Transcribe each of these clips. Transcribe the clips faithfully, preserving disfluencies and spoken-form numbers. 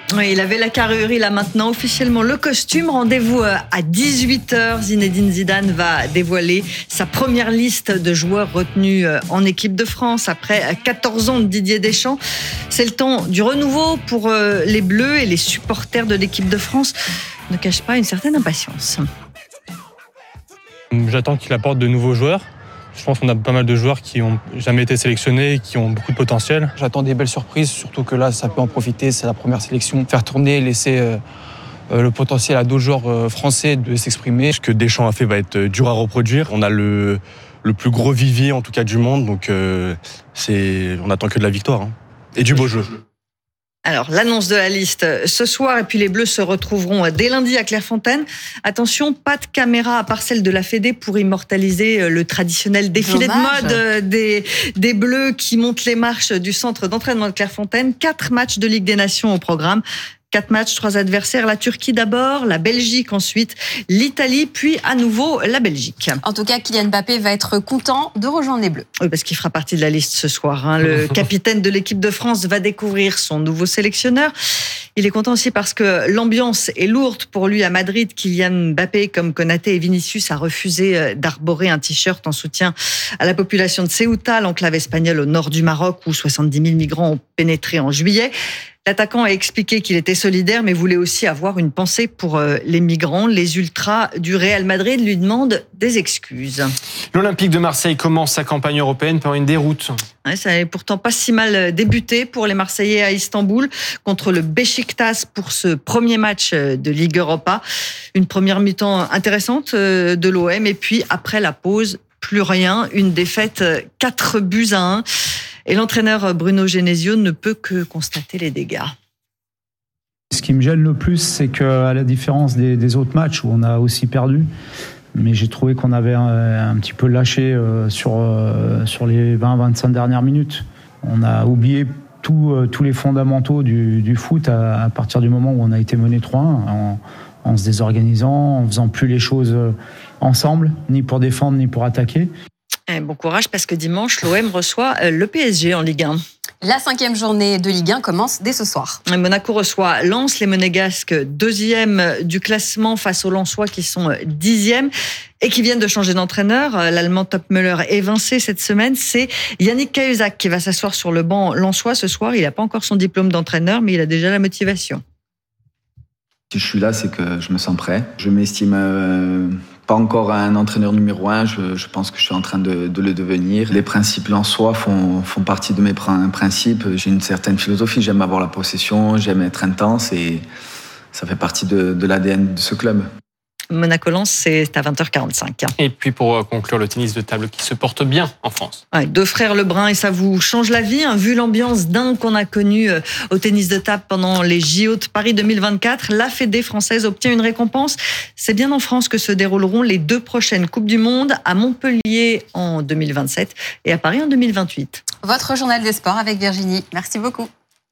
Oui, il avait la carrure, il a maintenant officiellement le costume. Rendez-vous à dix-huit heures. Zinedine Zidane va dévoiler sa première liste de joueurs retenus en équipe de France après quatorze ans de Didier Deschamps. C'est le temps du renouveau pour les Bleus et les supporters de l'équipe de France ne cachent pas une certaine impatience. J'attends qu'il apporte de nouveaux joueurs. Je pense qu'on a pas mal de joueurs qui n'ont jamais été sélectionnés et qui ont beaucoup de potentiel. J'attends des belles surprises, surtout que là, ça peut en profiter. C'est la première sélection. Faire tourner, laisser euh, euh, le potentiel à d'autres joueurs euh, français de s'exprimer. Ce que Deschamps a fait va être dur à reproduire. On a le, le plus gros vivier, en tout cas, du monde. Donc, euh, c'est, on n'attend que de la victoire hein, et du beau jeu. Alors, l'annonce de la liste ce soir, et puis les Bleus se retrouveront dès lundi à Clairefontaine. Attention, pas de caméra à part celle de la Fédé pour immortaliser le traditionnel défilé Dommage. de mode des, des Bleus qui montent les marches du centre d'entraînement de Clairefontaine. Quatre matchs de Ligue des Nations au programme. Quatre matchs, trois adversaires. La Turquie d'abord, la Belgique ensuite, l'Italie, puis à nouveau la Belgique. En tout cas, Kylian Mbappé va être content de rejoindre les Bleus. Oui, parce qu'il fera partie de la liste ce soir. Hein. Le capitaine de l'équipe de France va découvrir son nouveau sélectionneur. Il est content aussi parce que l'ambiance est lourde pour lui à Madrid. Kylian Mbappé, comme Konaté et Vinicius, a refusé d'arborer un t-shirt en soutien à la population de Ceuta, l'enclave espagnole au nord du Maroc, où soixante-dix mille migrants ont pénétré en juillet. L'attaquant a expliqué qu'il était solidaire, mais voulait aussi avoir une pensée pour les migrants. Les ultras du Real Madrid lui demandent des excuses. L'Olympique de Marseille commence sa campagne européenne par une déroute. Ouais, ça n'avait pourtant pas si mal débuté pour les Marseillais à Istanbul contre le Beşiktaş pour ce premier match de Ligue Europa. Une première mi-temps intéressante de l'O M et puis après la pause, plus rien. Une défaite quatre buts à un. Et l'entraîneur Bruno Genesio ne peut que constater les dégâts. Ce qui me gêne le plus, c'est qu'à la différence des, des autres matchs où on a aussi perdu, mais j'ai trouvé qu'on avait un, un petit peu lâché sur, sur les vingt à vingt-cinq dernières minutes. On a oublié tout, tous les fondamentaux du, du foot à, à partir du moment où on a été mené trois un, en, en se désorganisant, en faisant plus les choses ensemble, ni pour défendre, ni pour attaquer. Bon courage parce que dimanche, l'O M reçoit le P S G en Ligue un. La cinquième journée de Ligue un commence dès ce soir. Monaco reçoit Lens, les Monégasques deuxième du classement face aux Lensois qui sont dixième et qui viennent de changer d'entraîneur. L'Allemand Topmöller est évincé cette semaine. C'est Yannick Cahuzac qui va s'asseoir sur le banc lensois ce soir. Il n'a pas encore son diplôme d'entraîneur, mais il a déjà la motivation. Si je suis là, c'est que je me sens prêt. Je m'estime euh, pas encore un entraîneur numéro un. Je, je pense que je suis en train de, de le devenir. Les principes lensois font, font partie de mes principes. J'ai une certaine philosophie. J'aime avoir la possession, j'aime être intense et ça fait partie de, de l'A D N de ce club. Monaco-Lens, c'est à vingt heures quarante-cinq. Et puis pour conclure, le tennis de table qui se porte bien en France. Ouais, deux frères Lebrun et ça vous change la vie. Hein, vu l'ambiance dingue qu'on a connue au tennis de table pendant les J O de Paris deux mille vingt-quatre, la Fédé française obtient une récompense. C'est bien en France que se dérouleront les deux prochaines Coupes du Monde, à Montpellier en deux mille vingt-sept et à Paris en deux mille vingt-huit. Votre journal des sports avec Virginie. Merci beaucoup.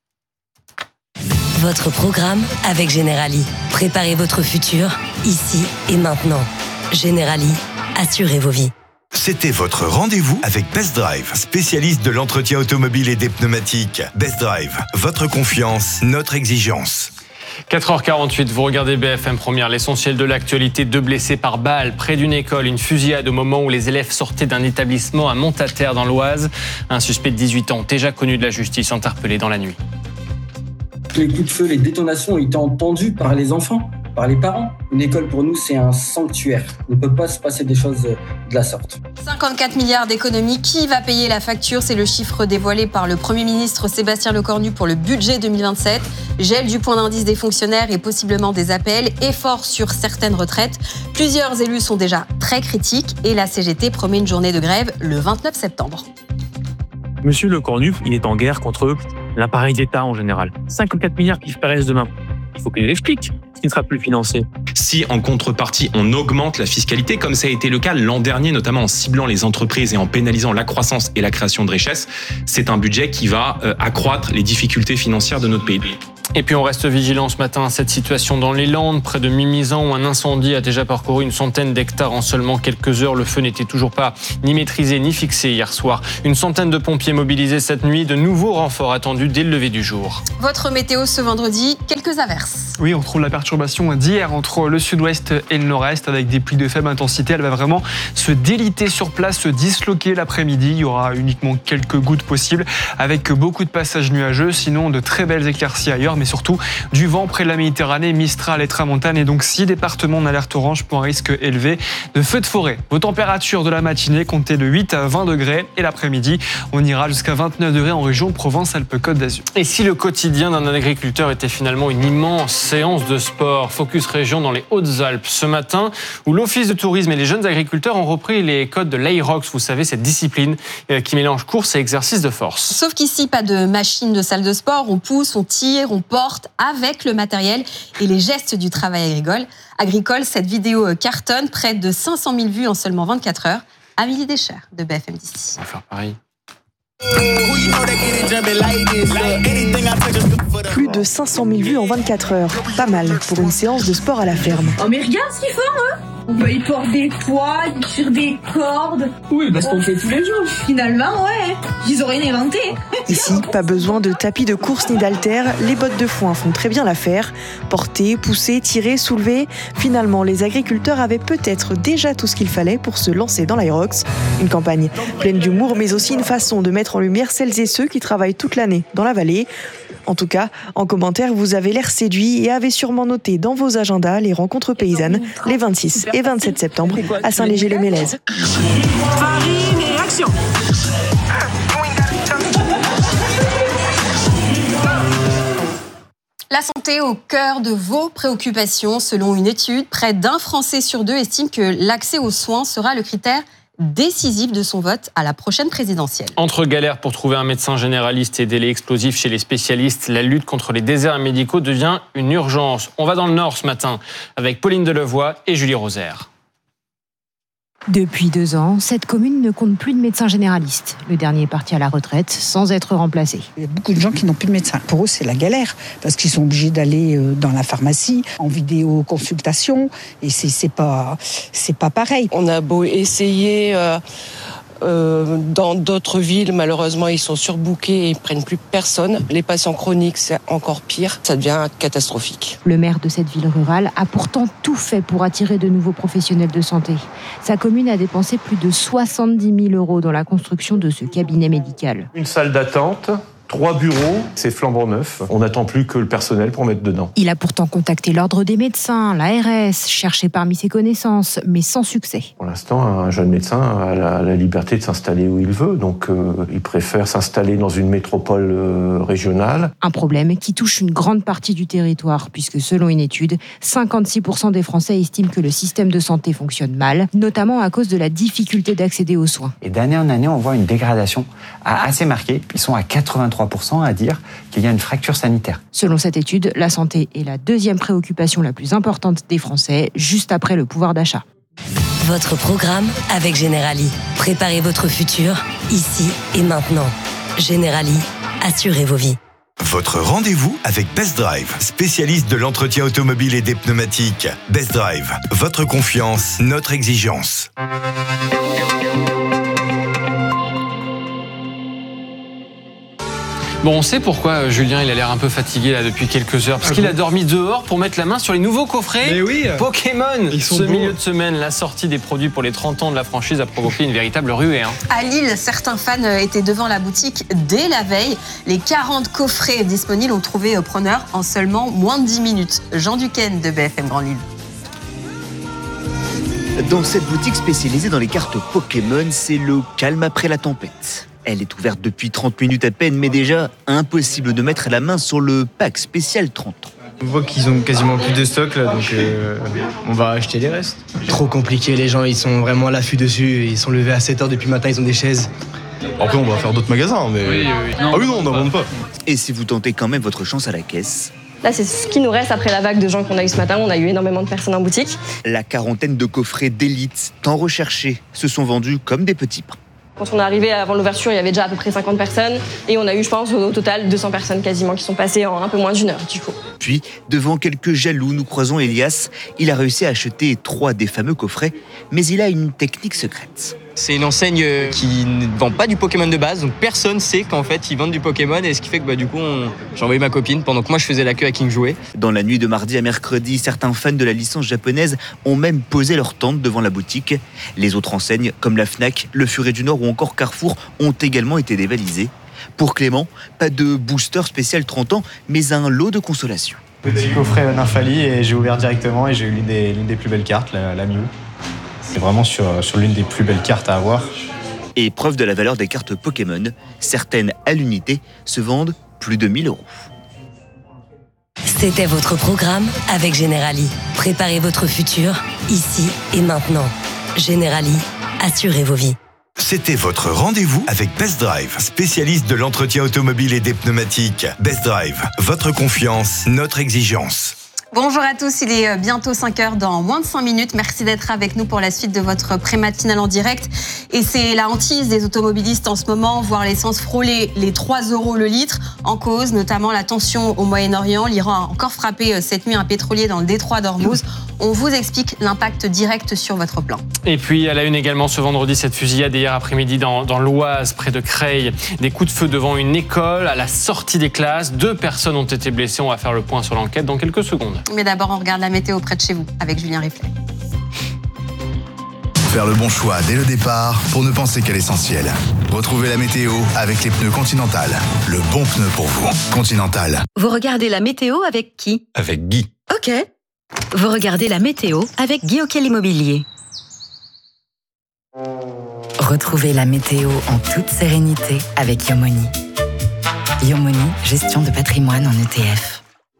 Votre programme avec Generali. Préparez votre futur, ici et maintenant. Generali, assurez vos vies. C'était votre rendez-vous avec Best Drive, spécialiste de l'entretien automobile et des pneumatiques. Best Drive, votre confiance, notre exigence. quatre heures quarante-huit, vous regardez B F M Première, l'essentiel de l'actualité. Deux blessés par balle près d'une école, une fusillade au moment où les élèves sortaient d'un établissement à Montataire dans l'Oise. Un suspect de dix-huit ans, déjà connu de la justice, interpellé dans la nuit. Les coups de feu, les détonations ont été entendues par les enfants, par les parents. Une école, pour nous, c'est un sanctuaire. Il ne peut pas se passer des choses de la sorte. cinquante-quatre milliards d'économies. Qui va payer la facture ? C'est le chiffre dévoilé par le Premier ministre Sébastien Lecornu pour le budget deux mille vingt-sept. Gel du point d'indice des fonctionnaires et possiblement des appels. Effort sur certaines retraites. Plusieurs élus sont déjà très critiques et la C G T promet une journée de grève le vingt-neuf septembre. Monsieur Lecornu, il est en guerre contre l'appareil d'État en général. cinquante-quatre milliards qui disparaissent demain. Il faut qu'il l'explique, ce qui ne sera plus financé. Si en contrepartie, on augmente la fiscalité, comme ça a été le cas l'an dernier, notamment en ciblant les entreprises et en pénalisant la croissance et la création de richesses, c'est un budget qui va accroître les difficultés financières de notre pays. Et puis on reste vigilant ce matin à cette situation dans les Landes, près de Mimizan, où un incendie a déjà parcouru une centaine d'hectares en seulement quelques heures. Le feu n'était toujours pas ni maîtrisé ni fixé hier soir. Une centaine de pompiers mobilisés cette nuit, de nouveaux renforts attendus dès le lever du jour. Votre météo ce vendredi, quelques averses. Oui, on retrouve la perturbation d'hier entre le sud-ouest et le nord-est avec des pluies de faible intensité. Elle va vraiment se déliter sur place, se disloquer l'après-midi. Il y aura uniquement quelques gouttes possibles avec beaucoup de passages nuageux, sinon de très belles éclaircies ailleurs, mais surtout du vent près de la Méditerranée, Mistral et Tramontane, et donc six départements en alerte orange pour un risque élevé de feux de forêt. Vos températures de la matinée comptez de huit à vingt degrés et l'après-midi, on ira jusqu'à vingt-neuf degrés en région Provence-Alpes-Côte d'Azur. Et si le quotidien d'un agriculteur était finalement une immense séance de sport, Focus Région dans les Hautes-Alpes ce matin, où l'Office de tourisme et les jeunes agriculteurs ont repris les codes de l'Aerox, vous savez, cette discipline qui mélange course et exercice de force. Sauf qu'ici, pas de machine de salle de sport, on pousse, on tire, on porte avec le matériel et les gestes du travail agricole. Agricole, cette vidéo cartonne, près de cinq cent mille vues en seulement vingt-quatre heures. Amélie Deschers de B F M d'ici. On va faire pareil. Plus de cinq cent mille vues en vingt-quatre heures. Pas mal pour une séance de sport à la ferme. Oh mais regarde ce qu'ils font, eux. Bah, ils portent des poids, ils tirent des cordes. Oui, parce qu'on fait tous les jours. Finalement, ouais, ils ont rien inventé. Ici, pas besoin de tapis de course ni d'haltères. Les bottes de foin font très bien l'affaire. Porter, pousser, tirer, soulever. Finalement, les agriculteurs avaient peut-être déjà tout ce qu'il fallait pour se lancer dans l'Aerox. Une campagne pleine d'humour, mais aussi une façon de mettre en lumière celles et ceux qui travaillent toute l'année dans la vallée. En tout cas, en commentaire, vous avez l'air séduit et avez sûrement noté dans vos agendas les rencontres paysannes les vingt-six et vingt-sept septembre à Saint-Léger-les-Mélèzes. Farine et action. La santé au cœur de vos préoccupations. Selon une étude, près d'un Français sur deux estime que l'accès aux soins sera le critère décisif de son vote à la prochaine présidentielle. Entre galères pour trouver un médecin généraliste et délais explosifs chez les spécialistes, la lutte contre les déserts médicaux devient une urgence. On va dans le Nord ce matin avec Pauline Delevoye et Julie Rosaire. Depuis deux ans, cette commune ne compte plus de médecins généralistes. Le dernier est parti à la retraite sans être remplacé. Il y a beaucoup de gens qui n'ont plus de médecin. Pour eux, c'est la galère parce qu'ils sont obligés d'aller dans la pharmacie, en vidéoconsultation, et c'est, c'est pas, c'est pas pareil. On a beau essayer euh, euh, dans d'autres villes, malheureusement, ils sont surbookés et ils prennent plus personne. Les patients chroniques, c'est encore pire. Ça devient catastrophique. Le maire de cette ville rurale a pourtant tout fait pour attirer de nouveaux professionnels de santé. Sa commune a dépensé plus de soixante-dix mille euros dans la construction de ce cabinet médical. Une salle d'attente, trois bureaux, c'est flambant neuf. On n'attend plus que le personnel pour mettre dedans. Il a pourtant contacté l'ordre des médecins, l'A R S, cherché parmi ses connaissances, mais sans succès. Pour l'instant, un jeune médecin a la, la liberté de s'installer où il veut, donc euh, il préfère s'installer dans une métropole euh, régionale. Un problème qui touche une grande partie du territoire, puisque selon une étude, cinquante-six pour cent des Français estiment que le système de santé fonctionne mal, notamment à cause de la difficulté d'accéder aux soins. Et d'année en année, on voit une dégradation assez marquée. Ils sont à quatre-vingt-trois pour cent à dire qu'il y a une fracture sanitaire. Selon cette étude, la santé est la deuxième préoccupation la plus importante des Français, juste après le pouvoir d'achat. Votre programme avec Generali. Préparez votre futur, ici et maintenant. Generali, assurez vos vies. Votre rendez-vous avec Best Drive, spécialiste de l'entretien automobile et des pneumatiques. Best Drive, votre confiance, notre exigence. Bon, on sait pourquoi Julien il a l'air un peu fatigué là depuis quelques heures, parce qu'il a dormi dehors pour mettre la main sur les nouveaux coffrets Mais oui, Pokémon. Ils sont Ce beaux. milieu de semaine, la sortie des produits pour les trente ans de la franchise a provoqué une véritable ruée. Hein. À Lille, certains fans étaient devant la boutique dès la veille. Les quarante coffrets disponibles ont trouvé preneur en seulement moins de dix minutes. Jean Duquesne de B F M Grand Lille. Dans cette boutique spécialisée dans les cartes Pokémon, c'est le calme après la tempête. Elle est ouverte depuis trente minutes à peine, mais déjà impossible de mettre la main sur le pack spécial trente ans. On voit qu'ils ont quasiment plus de stock là, donc euh, on va acheter les restes. Trop compliqué, les gens ils sont vraiment à l'affût dessus, ils sont levés à sept heures depuis le matin, ils ont des chaises. Après on va faire d'autres magasins, mais... Oui, oui. Ah oui non, on n'en vend pas. Et si vous tentez quand même votre chance à la caisse, là, c'est ce qui nous reste après la vague de gens qu'on a eu ce matin. On a eu énormément de personnes en boutique. la quarantaine de coffrets d'élite tant recherchés se sont vendus comme des petits pains. Quand on est arrivé avant l'ouverture, il y avait déjà à peu près cinquante personnes et on a eu, je pense, au total deux cents personnes quasiment qui sont passées en un peu moins d'une heure du coup. Puis, devant quelques jaloux, nous croisons Elias. Il a réussi à acheter trois des fameux coffrets, mais il a une technique secrète. C'est une enseigne qui ne vend pas du Pokémon de base, donc personne sait qu'en fait ils vendent du Pokémon, et ce qui fait que bah, du coup on... j'ai envoyé ma copine pendant que moi je faisais la queue à King Jouet. Dans la nuit de mardi à mercredi, certains fans de la licence japonaise ont même posé leur tente devant la boutique. Les autres enseignes, comme la Fnac, le Furet du Nord ou encore Carrefour, ont également été dévalisées. Pour Clément, pas de booster spécial trente ans, mais un lot de consolation. Petit coffret Nymphalie et j'ai ouvert directement et j'ai eu l'une des, l'une des plus belles cartes, la, la Mew. C'est vraiment sur, sur l'une des plus belles cartes à avoir. Et preuve de la valeur des cartes Pokémon, certaines à l'unité se vendent plus de mille euros. C'était votre programme avec Generali. Préparez votre futur, ici et maintenant. Generali, assurez vos vies. C'était votre rendez-vous avec Best Drive, spécialiste de l'entretien automobile et des pneumatiques. Best Drive, votre confiance, notre exigence. Bonjour à tous, il est bientôt cinq heures dans moins de cinq minutes. Merci d'être avec nous pour la suite de votre pré-matinale en direct. Et c'est la hantise des automobilistes en ce moment, voir l'essence frôler les trois euros le litre. En cause, notamment la tension au Moyen-Orient. L'Iran a encore frappé cette nuit un pétrolier dans le détroit d'Ormuz. On vous explique l'impact direct sur votre plan. Et puis à la une également ce vendredi, cette fusillade hier après-midi dans, dans l'Oise, près de Creil. Des coups de feu devant une école à la sortie des classes. Deux personnes ont été blessées. On va faire le point sur l'enquête dans quelques secondes. Mais d'abord, on regarde la météo près de chez vous avec Julien Riflet. Faire le bon choix dès le départ pour ne penser qu'à l'essentiel. Retrouvez la météo avec les pneus Continental. Le bon pneu pour vous. Continental. Vous regardez la météo avec qui ? Avec Guy. Ok. Vous regardez la météo avec Guy Auquel Immobilier. Retrouvez la météo en toute sérénité avec Yomoni. Yomoni, gestion de patrimoine en E T F.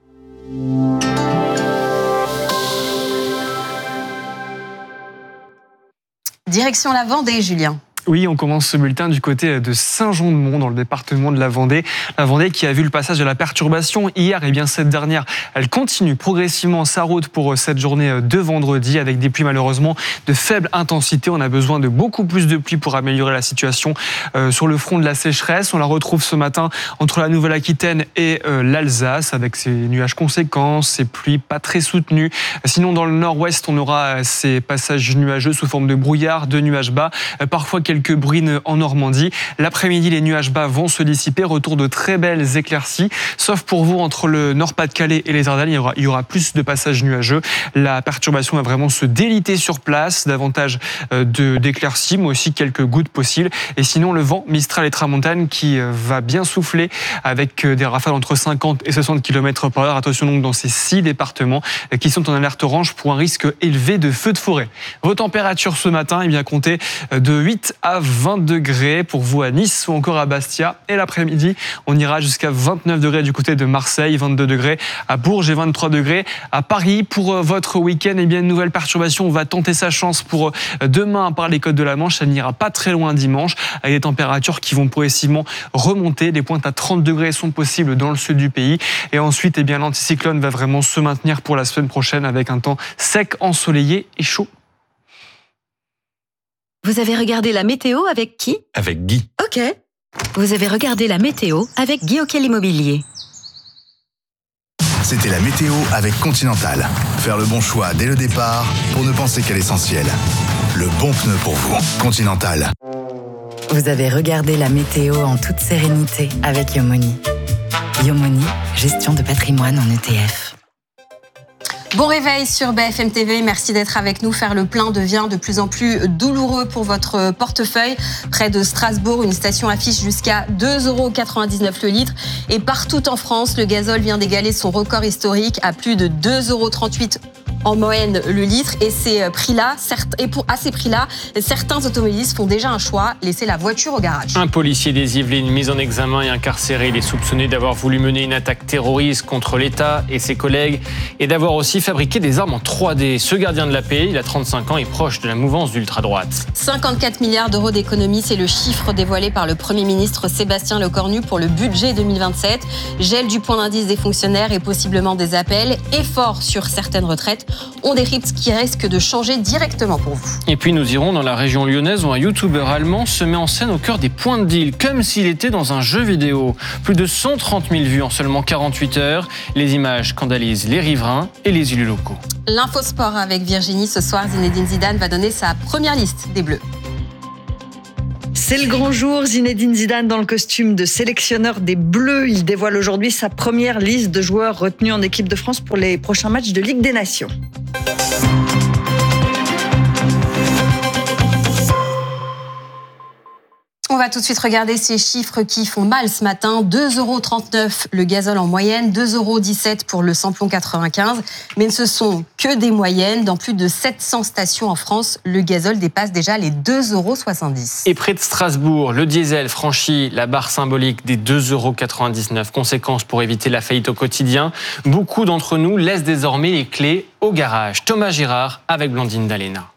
Direction la Vendée, Julien. Oui, on commence ce bulletin du côté de Saint-Jean-de-Mont, dans le département de la Vendée. La Vendée qui a vu le passage de la perturbation hier, et bien cette dernière, elle continue progressivement sa route pour cette journée de vendredi, avec des pluies malheureusement de faible intensité. On a besoin de beaucoup plus de pluie pour améliorer la situation euh, sur le front de la sécheresse. On la retrouve ce matin entre la Nouvelle-Aquitaine et euh, l'Alsace, avec ces nuages conséquents, ces pluies pas très soutenues. Sinon, dans le nord-ouest, on aura ces passages nuageux sous forme de brouillard, de nuages bas, euh, parfois quelques Quelques bruines en Normandie. L'après-midi, les nuages bas vont se dissiper. Retour de très belles éclaircies. Sauf pour vous, entre le Nord-Pas-de-Calais et les Ardennes, il y aura, il y aura plus de passages nuageux. La perturbation va vraiment se déliter sur place. Davantage de, d'éclaircies, mais aussi quelques gouttes possibles. Et sinon, le vent Mistral et Tramontane qui va bien souffler avec des rafales entre cinquante et soixante kilomètres par heure. Attention donc dans ces six départements qui sont en alerte orange pour un risque élevé de feux de forêt. Vos températures ce matin, eh bien, comptez de huit à vingt degrés pour vous à Nice ou encore à Bastia. Et l'après-midi, on ira jusqu'à vingt-neuf degrés du côté de Marseille, vingt-deux degrés à Bourges et vingt-trois degrés à Paris. Pour votre week-end, eh bien, une nouvelle perturbation. On va tenter sa chance pour demain par les côtes de la Manche. Ça n'ira pas très loin dimanche, avec des températures qui vont progressivement remonter. Des pointes à trente degrés sont possibles dans le sud du pays. Et ensuite, eh bien, l'anticyclone va vraiment se maintenir pour la semaine prochaine avec un temps sec, ensoleillé et chaud. Vous avez regardé la météo avec qui ? Avec Guy. Ok. Vous avez regardé la météo avec Guy Auquel Immobilier. C'était la météo avec Continental. Faire le bon choix dès le départ pour ne penser qu'à l'essentiel. Le bon pneu pour vous. Continental. Vous avez regardé la météo en toute sérénité avec Yomoni. Yomoni, gestion de patrimoine en E T F. Bon réveil sur B F M T V, merci d'être avec nous. Faire le plein devient de plus en plus douloureux pour votre portefeuille. Près de Strasbourg, une station affiche jusqu'à deux euros quatre-vingt-dix-neuf le litre. Et partout en France, le gazole vient d'égaler son record historique à plus de deux euros trente-huit en moyenne le litre. Et ces prix-là, certes, et pour, à ces prix-là, certains automobilistes font déjà un choix, laisser la voiture au garage. Un policier des Yvelines mis en examen et incarcéré. Il est soupçonné d'avoir voulu mener une attaque terroriste contre l'État et ses collègues et d'avoir aussi fabriqué des armes en trois D. Ce gardien de la paix, il a trente-cinq ans et proche de la mouvance d'ultra-droite. cinquante-quatre milliards d'euros d'économies, c'est le chiffre dévoilé par le Premier ministre Sébastien Lecornu pour le budget deux mille vingt-sept. Gel du point d'indice des fonctionnaires et possiblement des appels. Effort sur certaines retraites. On décrypte ce qui risque de changer directement pour vous. Et puis nous irons dans la région lyonnaise où un youtubeur allemand se met en scène au cœur des points de deal, comme s'il était dans un jeu vidéo. Plus de cent trente mille vues en seulement quarante-huit heures. Les images scandalisent les riverains et les élus locaux. L'infosport avec Virginie. Ce soir, Zinedine Zidane va donner sa première liste des Bleus. C'est le grand jour, Zinedine Zidane dans le costume de sélectionneur des Bleus. Il dévoile aujourd'hui sa première liste de joueurs retenus en équipe de France pour les prochains matchs de Ligue des Nations. On va tout de suite regarder ces chiffres qui font mal ce matin. deux euros trente-neuf le gazole en moyenne, deux euros dix-sept pour le samplon quatre-vingt-quinze. Mais ce sont que des moyennes. Dans plus de sept cents stations en France, le gazole dépasse déjà les deux euros soixante-dix. Et près de Strasbourg, le diesel franchit la barre symbolique des deux euros quatre-vingt-dix-neuf. Conséquence pour éviter la faillite au quotidien. Beaucoup d'entre nous laissent désormais les clés au garage. Thomas Girard avec Blandine Dalena.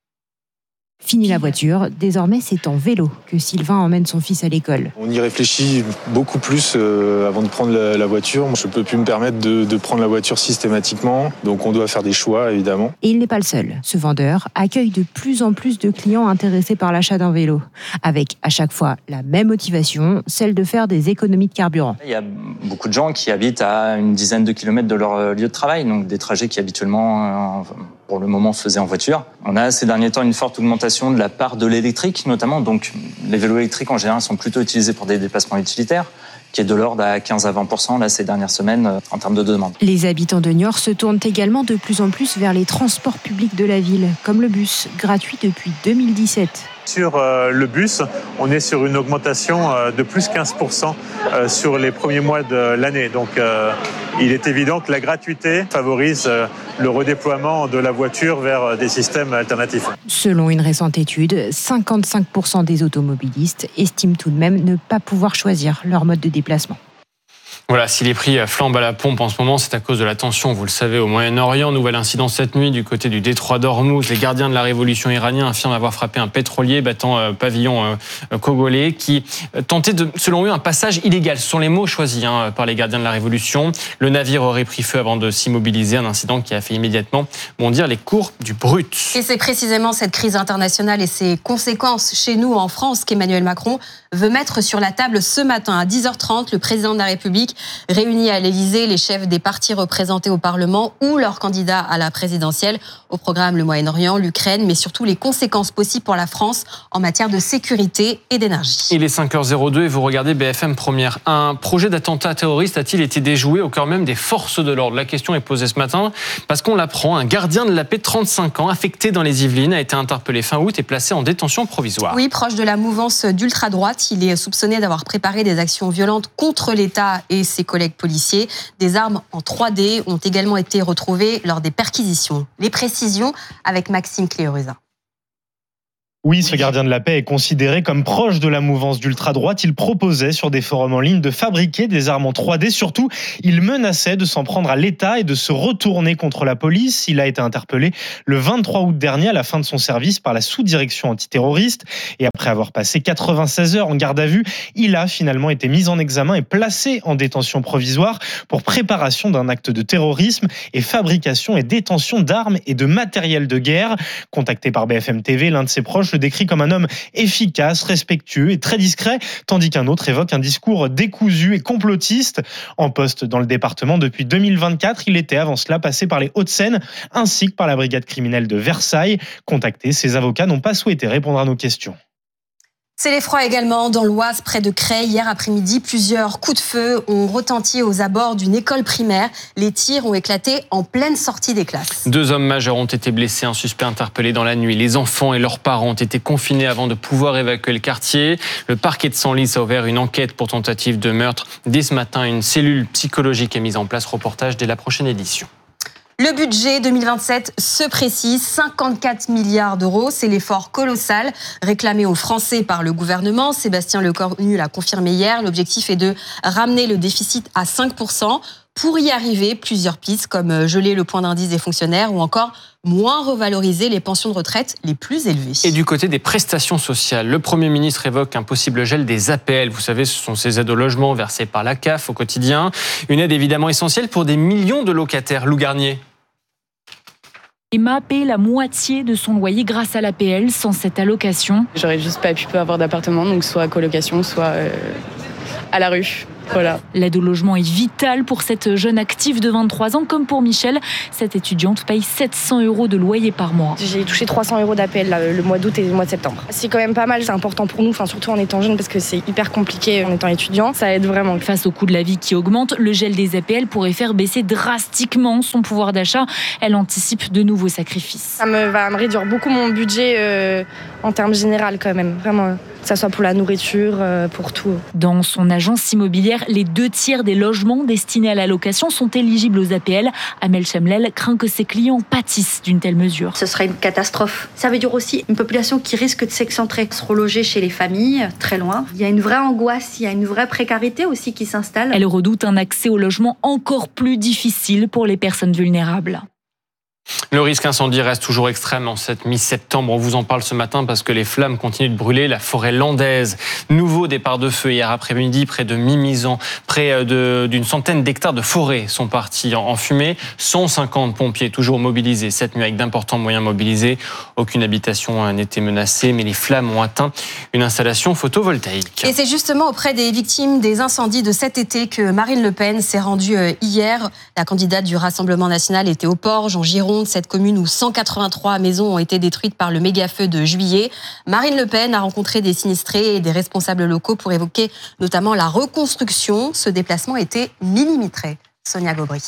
Fini la voiture, désormais c'est en vélo que Sylvain emmène son fils à l'école. On y réfléchit beaucoup plus euh, avant de prendre la, la voiture. Je ne peux plus me permettre de, de prendre la voiture systématiquement, donc on doit faire des choix évidemment. Et il n'est pas le seul. Ce vendeur accueille de plus en plus de clients intéressés par l'achat d'un vélo, avec à chaque fois la même motivation, celle de faire des économies de carburant. Il y a beaucoup de gens qui habitent à une dizaine de kilomètres de leur lieu de travail, donc des trajets qui habituellement, pour le moment, se faisaient en voiture. On a ces derniers temps une forte augmentation de la part de l'électrique notamment, donc les vélos électriques en général sont plutôt utilisés pour des déplacements utilitaires, qui est de l'ordre à quinze à vingt pour cent là, ces dernières semaines en termes de demande. Les habitants de Niort se tournent également de plus en plus vers les transports publics de la ville, comme le bus, gratuit depuis deux mille dix-sept. Sur euh, le bus, on est sur une augmentation euh, de plus quinze pour cent euh, sur les premiers mois de l'année. Donc euh, il est évident que la gratuité favorise euh, le redéploiement de la voiture vers euh, des systèmes alternatifs. Selon une récente étude, cinquante-cinq pour cent des automobilistes estiment tout de même ne pas pouvoir choisir leur mode de déplacement. Voilà, si les prix flambent à la pompe en ce moment, c'est à cause de la tension, vous le savez, au Moyen-Orient. Nouvel incident cette nuit du côté du détroit d'Ormuz. Les gardiens de la révolution iranienne affirment avoir frappé un pétrolier battant euh, pavillon euh, congolais qui euh, tentait, de, selon eux, un passage illégal. Ce sont les mots choisis hein, par les gardiens de la révolution. Le navire aurait pris feu avant de s'immobiliser, un incident qui a fait immédiatement bondir les cours du brut. Et c'est précisément cette crise internationale et ses conséquences chez nous en France qu'Emmanuel Macron veut mettre sur la table ce matin à dix heures trente. Le président de la République réunit à l'Élysée les chefs des partis représentés au Parlement ou leurs candidats à la présidentielle. Au programme, le Moyen-Orient, l'Ukraine, mais surtout les conséquences possibles pour la France en matière de sécurité et d'énergie. Il est cinq heures zéro deux et vous regardez B F M Première. Un projet d'attentat terroriste a-t-il été déjoué au cœur même des forces de l'ordre? La question est posée ce matin parce qu'on l'apprend. Un gardien de la paix de trente-cinq ans, affecté dans les Yvelines, a été interpellé fin août et placé en détention provisoire. Oui, proche de la mouvance d'ultra-droite, il est soupçonné d'avoir préparé des actions violentes contre l'État et ses collègues policiers. Des armes en trois D ont également été retrouvées lors des perquisitions. Les précisions avec Maxime Cléoruza. Oui, ce gardien de la paix est considéré comme proche de la mouvance d'ultra-droite. Il proposait sur des forums en ligne de fabriquer des armes en trois D. Surtout, il menaçait de s'en prendre à l'État et de se retourner contre la police. Il a été interpellé le vingt-trois août dernier à la fin de son service par la sous-direction antiterroriste. Et après avoir passé quatre-vingt-seize heures en garde à vue, il a finalement été mis en examen et placé en détention provisoire pour préparation d'un acte de terrorisme et fabrication et détention d'armes et de matériel de guerre. Contacté par B F M T V, l'un de ses proches le décrit comme un homme efficace, respectueux et très discret, tandis qu'un autre évoque un discours décousu et complotiste. En poste dans le département depuis deux mille vingt-quatre, il était avant cela passé par les Hauts-de-Seine ainsi que par la brigade criminelle de Versailles. Contactés, ses avocats n'ont pas souhaité répondre à nos questions. C'est l'effroi également dans l'Oise, près de Creil. Hier après-midi, plusieurs coups de feu ont retenti aux abords d'une école primaire. Les tirs ont éclaté en pleine sortie des classes. Deux hommes majeurs ont été blessés, un suspect interpellé dans la nuit. Les enfants et leurs parents ont été confinés avant de pouvoir évacuer le quartier. Le parquet de Senlis a ouvert une enquête pour tentative de meurtre. Dès ce matin, une cellule psychologique est mise en place. Reportage dès la prochaine édition. Le budget deux mille vingt-sept se précise, cinquante-quatre milliards d'euros. C'est l'effort colossal réclamé aux Français par le gouvernement. Sébastien Lecornu l'a confirmé hier. L'objectif est de ramener le déficit à cinq pour cent. Pour y arriver, plusieurs pistes comme geler le point d'indice des fonctionnaires ou encore moins revaloriser les pensions de retraite les plus élevées. Et du côté des prestations sociales, le Premier ministre évoque un possible gel des A P L. Vous savez, ce sont ces aides au logement versées par la C A F au quotidien. Une aide évidemment essentielle pour des millions de locataires. Lou Garnier. Emma paie la moitié de son loyer grâce à l'A P L. Sans cette allocation, j'aurais juste pas pu avoir d'appartement, donc soit à colocation, soit euh, à la rue. Voilà. L'aide au logement est vitale pour cette jeune active de vingt-trois ans, comme pour Michel. Cette étudiante paye sept cents euros de loyer par mois. J'ai touché trois cents euros d'A P L là, le mois d'août et le mois de septembre. C'est quand même pas mal, c'est important pour nous, enfin, surtout en étant jeune, parce que c'est hyper compliqué en étant étudiant. Ça aide vraiment. Face au coût de la vie qui augmente, le gel des A P L pourrait faire baisser drastiquement son pouvoir d'achat. Elle anticipe de nouveaux sacrifices. Ça me, va me réduire beaucoup mon budget euh, en termes général quand même, vraiment. Que ça soit pour la nourriture, euh, pour tout. Dans son agence immobilière, les deux tiers des logements destinés à la location sont éligibles aux A P L. Amel Chamlel craint que ses clients pâtissent d'une telle mesure. Ce serait une catastrophe. Ça veut dire aussi une population qui risque de s'excentrer, se reloger chez les familles, très loin. Il y a une vraie angoisse, il y a une vraie précarité aussi qui s'installe. Elle redoute un accès au logement encore plus difficile pour les personnes vulnérables. Le risque incendie reste toujours extrême en cette mi-septembre. On vous en parle ce matin parce que les flammes continuent de brûler la forêt landaise. Nouveau départ de feu hier après-midi près de Mimizan. Près de, d'une centaine d'hectares de forêt sont partis en, en fumée. cent cinquante pompiers toujours mobilisés cette nuit avec d'importants moyens mobilisés. Aucune habitation n'était menacée, mais les flammes ont atteint une installation photovoltaïque. Et c'est justement auprès des victimes des incendies de cet été que Marine Le Pen s'est rendue hier. La candidate du Rassemblement national était au Porge, en Gironde, cette commune où cent quatre-vingt-trois maisons ont été détruites par le méga-feu de juillet. Marine Le Pen a rencontré des sinistrés et des responsables locaux pour évoquer notamment la reconstruction. Ce déplacement était millimétré. Sonia Gobry.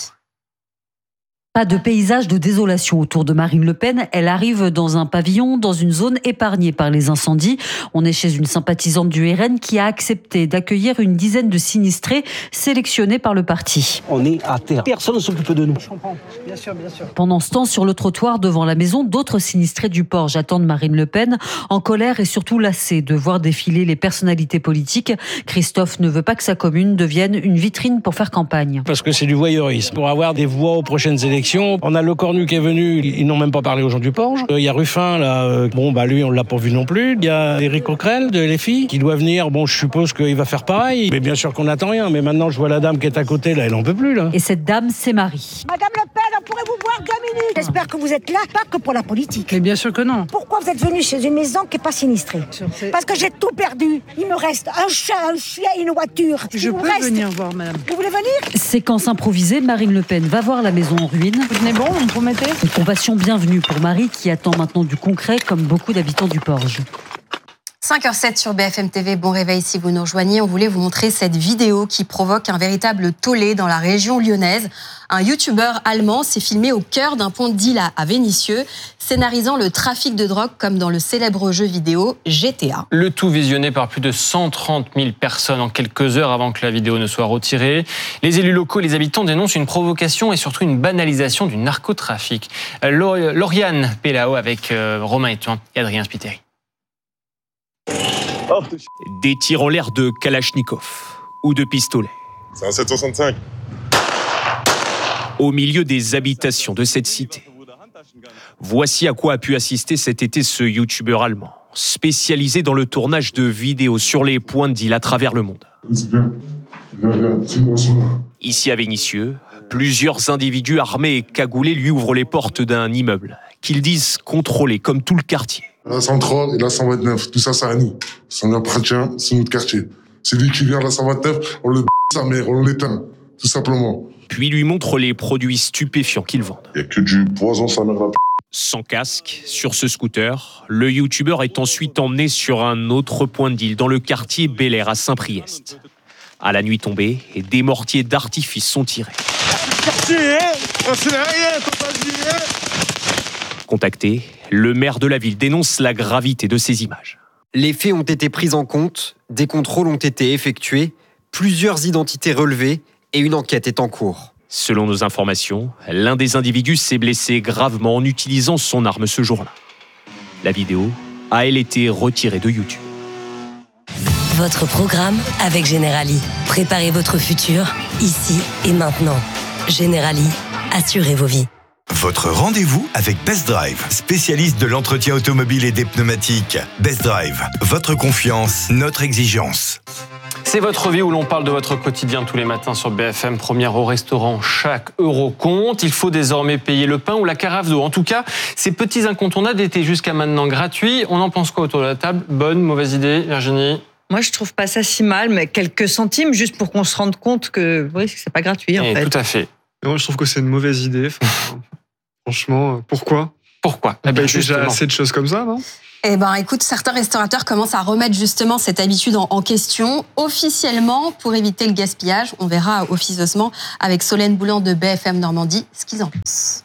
Pas de paysage de désolation autour de Marine Le Pen. Elle arrive dans un pavillon, dans une zone épargnée par les incendies. On est chez une sympathisante du R N qui a accepté d'accueillir une dizaine de sinistrés sélectionnés par le parti. On est à terre. Personne ne s'occupe de nous. Je comprends. Bien sûr, bien sûr. Pendant ce temps, sur le trottoir devant la maison, d'autres sinistrés du Porge attendent Marine Le Pen, en colère et surtout lassés de voir défiler les personnalités politiques. Christophe ne veut pas que sa commune devienne une vitrine pour faire campagne. Parce que c'est du voyeurisme. Pour avoir des voix aux prochaines élections, on a Le Cornu qui est venu, ils n'ont même pas parlé aux gens du Porge. Il y a Ruffin, là, bon, bah lui, on ne l'a pas vu non plus. Il y a Éric Coquerel de L F I qui doit venir. Bon, je suppose qu'il va faire pareil. Mais bien sûr qu'on n'attend rien. Mais maintenant, je vois la dame qui est à côté, là, elle n'en peut plus, là. Et cette dame, c'est Marie. Madame Le Pen, on pourrait vous voir deux minutes. J'espère que vous êtes là, pas que pour la politique. Mais bien sûr que non. Pourquoi vous êtes venu chez une maison qui n'est pas sinistrée? Parce que j'ai tout perdu. Il me reste un chat, un chien et une voiture. Je peux reste... venir voir, madame. Vous voulez venir? Séquence improvisée, Marine Le Pen va voir la maison en ruine. Vous venez bon, vous me promettez? Une compassion bienvenue pour Marie qui attend maintenant du concret comme beaucoup d'habitants du Porge. cinq heures zéro sept sur B F M T V, bon réveil si vous nous rejoignez. On voulait vous montrer cette vidéo qui provoque un véritable tollé dans la région lyonnaise. Un youtubeur allemand s'est filmé au cœur d'un pont de deal à Vénissieux, scénarisant le trafic de drogue comme dans le célèbre jeu vidéo G T A. Le tout visionné par plus de cent trente mille personnes en quelques heures avant que la vidéo ne soit retirée. Les élus locaux et les habitants dénoncent une provocation et surtout une banalisation du narcotrafic. Lauriane Pellao avec Romain Etuin et Adrien Spiteri. Des tirs en l'air de Kalachnikov ou de pistolet. C'est un sept soixante-cinq. Au milieu des habitations de cette cité. Voici à quoi a pu assister cet été ce youtubeur allemand, spécialisé dans le tournage de vidéos sur les points de deal à travers le monde. Ici à Vénissieux, plusieurs individus armés et cagoulés lui ouvrent les portes d'un immeuble qu'ils disent contrôler comme tout le quartier. La centrale et la cent vingt-neuf, tout ça, c'est à nous. Ça nous appartient, c'est notre quartier. C'est lui qui vient à la cent vingt-neuf, on le b*** sa mère, on l'éteint, tout simplement. Puis lui montre les produits stupéfiants qu'ils vendent. Il n'y a que du poison, sa mère la p***. Sans casque, sur ce scooter, le youtubeur est ensuite emmené sur un autre point de deal dans le quartier Bel Air à Saint-Priest. À la nuit tombée, des mortiers d'artifice sont tirés. Contacté, le maire de la ville dénonce la gravité de ces images. Les faits ont été pris en compte, des contrôles ont été effectués, plusieurs identités relevées et une enquête est en cours. Selon nos informations, l'un des individus s'est blessé gravement en utilisant son arme ce jour-là. La vidéo a, elle, été retirée de YouTube. Votre programme avec Generali. Préparez votre futur, ici et maintenant. Generali, assurez vos vies. Votre rendez-vous avec Best Drive, spécialiste de l'entretien automobile et des pneumatiques. Best Drive, votre confiance, notre exigence. C'est votre vie où l'on parle de votre quotidien tous les matins sur B F M. Première au restaurant, chaque euro compte. Il faut désormais payer le pain ou la carafe d'eau. En tout cas, ces petits incontournables étaient jusqu'à maintenant gratuits. On en pense quoi autour de la table? Bonne, mauvaise idée, Virginie? Moi, je trouve pas ça si mal, mais quelques centimes juste pour qu'on se rende compte que oui, c'est pas gratuit en Et fait. Tout à fait. Moi, je trouve que c'est une mauvaise idée. Enfin, franchement, pourquoi Pourquoi? Il y a déjà assez de choses comme ça, non? Eh ben, écoute, certains restaurateurs commencent à remettre justement cette habitude en, en question, officiellement, pour éviter le gaspillage. On verra officieusement avec Solène Boulan de B F M Normandie ce qu'ils en pensent.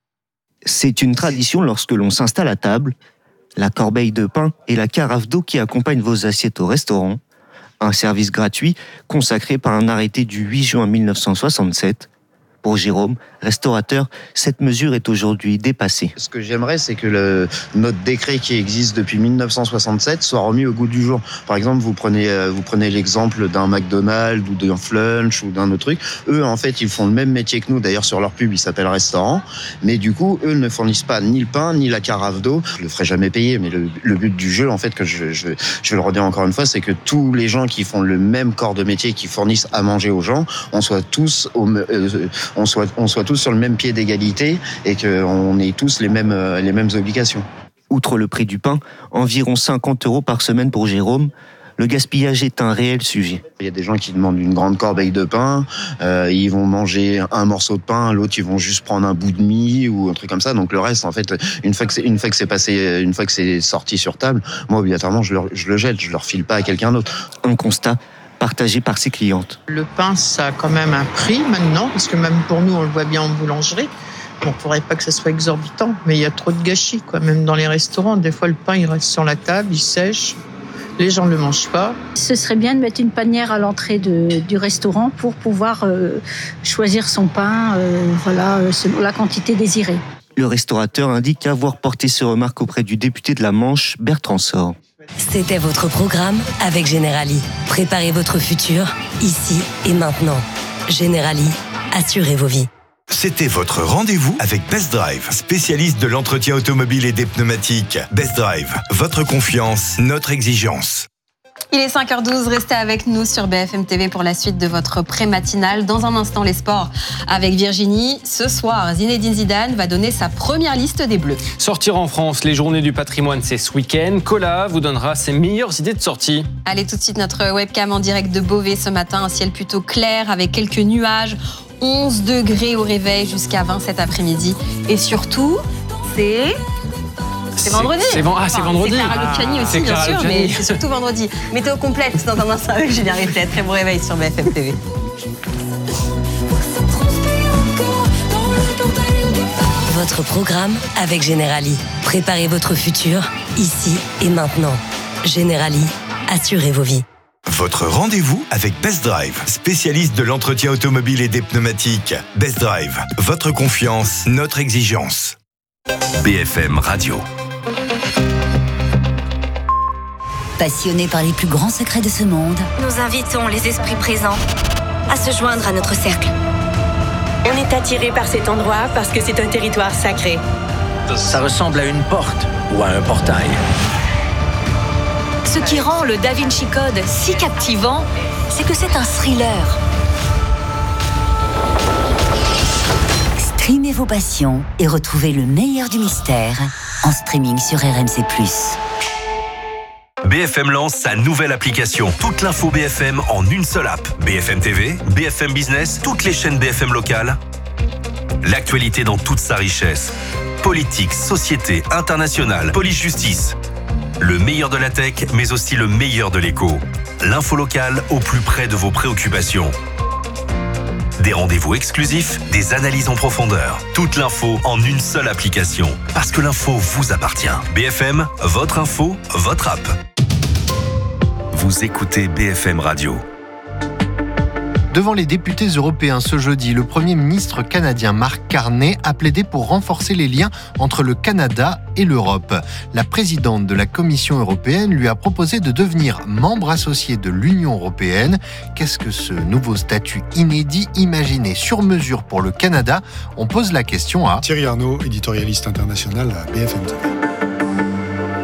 C'est une tradition lorsque l'on s'installe à table. La corbeille de pain et la carafe d'eau qui accompagnent vos assiettes au restaurant. Un service gratuit consacré par un arrêté du huit juin mille neuf cent soixante-sept. Pour Jérôme, restaurateur, cette mesure est aujourd'hui dépassée. Ce que j'aimerais, c'est que le, notre décret qui existe depuis mille neuf cent soixante-sept soit remis au goût du jour. Par exemple, vous prenez, vous prenez l'exemple d'un McDonald's ou d'un Flunch ou d'un autre truc. Eux, en fait, ils font le même métier que nous. D'ailleurs, sur leur pub, ils s'appellent restaurant. Mais du coup, eux ne fournissent pas ni le pain, ni la carafe d'eau. Je le ferai jamais payer, mais le, le but du jeu, en fait, que je, je, je vais le redire encore une fois, c'est que tous les gens qui font le même corps de métier, qui fournissent à manger aux gens, on soit tous au, euh, on soit, on soit tous sur le même pied d'égalité et qu'on ait tous les mêmes, les mêmes obligations. Outre le prix du pain, environ cinquante euros par semaine pour Jérôme, le gaspillage est un réel sujet. Il y a des gens qui demandent une grande corbeille de pain, euh, ils vont manger un morceau de pain, l'autre ils vont juste prendre un bout de mie ou un truc comme ça. Donc le reste, en fait, une fois que c'est, une fois que c'est passé, une fois que c'est sorti sur table, moi obligatoirement je le, je le jette, je le refile pas à quelqu'un d'autre. Un constat partagé par ses clientes. Le pain, ça a quand même un prix maintenant, parce que même pour nous, on le voit bien en boulangerie. Bon, il ne faudrait pas que ça soit exorbitant, mais il y a trop de gâchis, quoi. Même dans les restaurants, des fois, le pain, il reste sur la table, il sèche. Les gens ne le mangent pas. Ce serait bien de mettre une panière à l'entrée de, du restaurant pour pouvoir euh, choisir son pain euh, voilà, selon la quantité désirée. Le restaurateur indique avoir porté ces remarques auprès du député de la Manche, Bertrand Sort. C'était votre programme avec Generali. Préparez votre futur, ici et maintenant. Generali, assurez vos vies. C'était votre rendez-vous avec Best Drive, spécialiste de l'entretien automobile et des pneumatiques. Best Drive, votre confiance, notre exigence. Il est cinq heures douze, restez avec nous sur B F M T V pour la suite de votre pré-matinale. Dans un instant, les sports avec Virginie. Ce soir, Zinedine Zidane va donner sa première liste des Bleus. Sortir en France, les journées du patrimoine, c'est ce week-end. Cola vous donnera ses meilleures idées de sortie. Allez, tout de suite, notre webcam en direct de Beauvais ce matin. Un ciel plutôt clair avec quelques nuages. onze degrés au réveil jusqu'à vingt cet après-midi. Et surtout, c'est... C'est vendredi. C'est, c'est, ah, c'est vendredi. C'est Clara Luciani aussi, bien sûr, mais c'est surtout vendredi. Météo complète dans un instant avec Julien Reflet. Très bon réveil sur B F M T V. Votre programme avec Generali. Préparez votre futur, ici et maintenant. Generali, assurez vos vies. Votre rendez-vous avec Best Drive, spécialiste de l'entretien automobile et des pneumatiques. Best Drive, votre confiance, notre exigence. B F M Radio. Passionnés par les plus grands secrets de ce monde, nous invitons les esprits présents à se joindre à notre cercle. On est attiré par cet endroit parce que c'est un territoire sacré. Ça ressemble à une porte ou à un portail. Ce qui rend le Da Vinci Code si captivant, c'est que c'est un thriller. Streamez vos passions et retrouvez le meilleur du mystère en streaming sur R M C plus. B F M lance sa nouvelle application. Toute l'info B F M en une seule app. B F M T V, B F M Business, toutes les chaînes B F M locales. L'actualité dans toute sa richesse. Politique, société, internationale, police-justice. Le meilleur de la tech, mais aussi le meilleur de l'écho. L'info locale au plus près de vos préoccupations. Des rendez-vous exclusifs, des analyses en profondeur. Toute l'info en une seule application. Parce que l'info vous appartient. B F M, votre info, votre app. Vous écoutez B F M Radio. Devant les députés européens ce jeudi, le Premier ministre canadien Mark Carney a plaidé pour renforcer les liens entre le Canada et l'Europe. La présidente de la Commission européenne lui a proposé de devenir membre associé de l'Union européenne. Qu'est-ce que ce nouveau statut inédit, imaginé sur mesure pour le Canada ? On pose la question à Thierry Arnaud, éditorialiste international à B F M T V.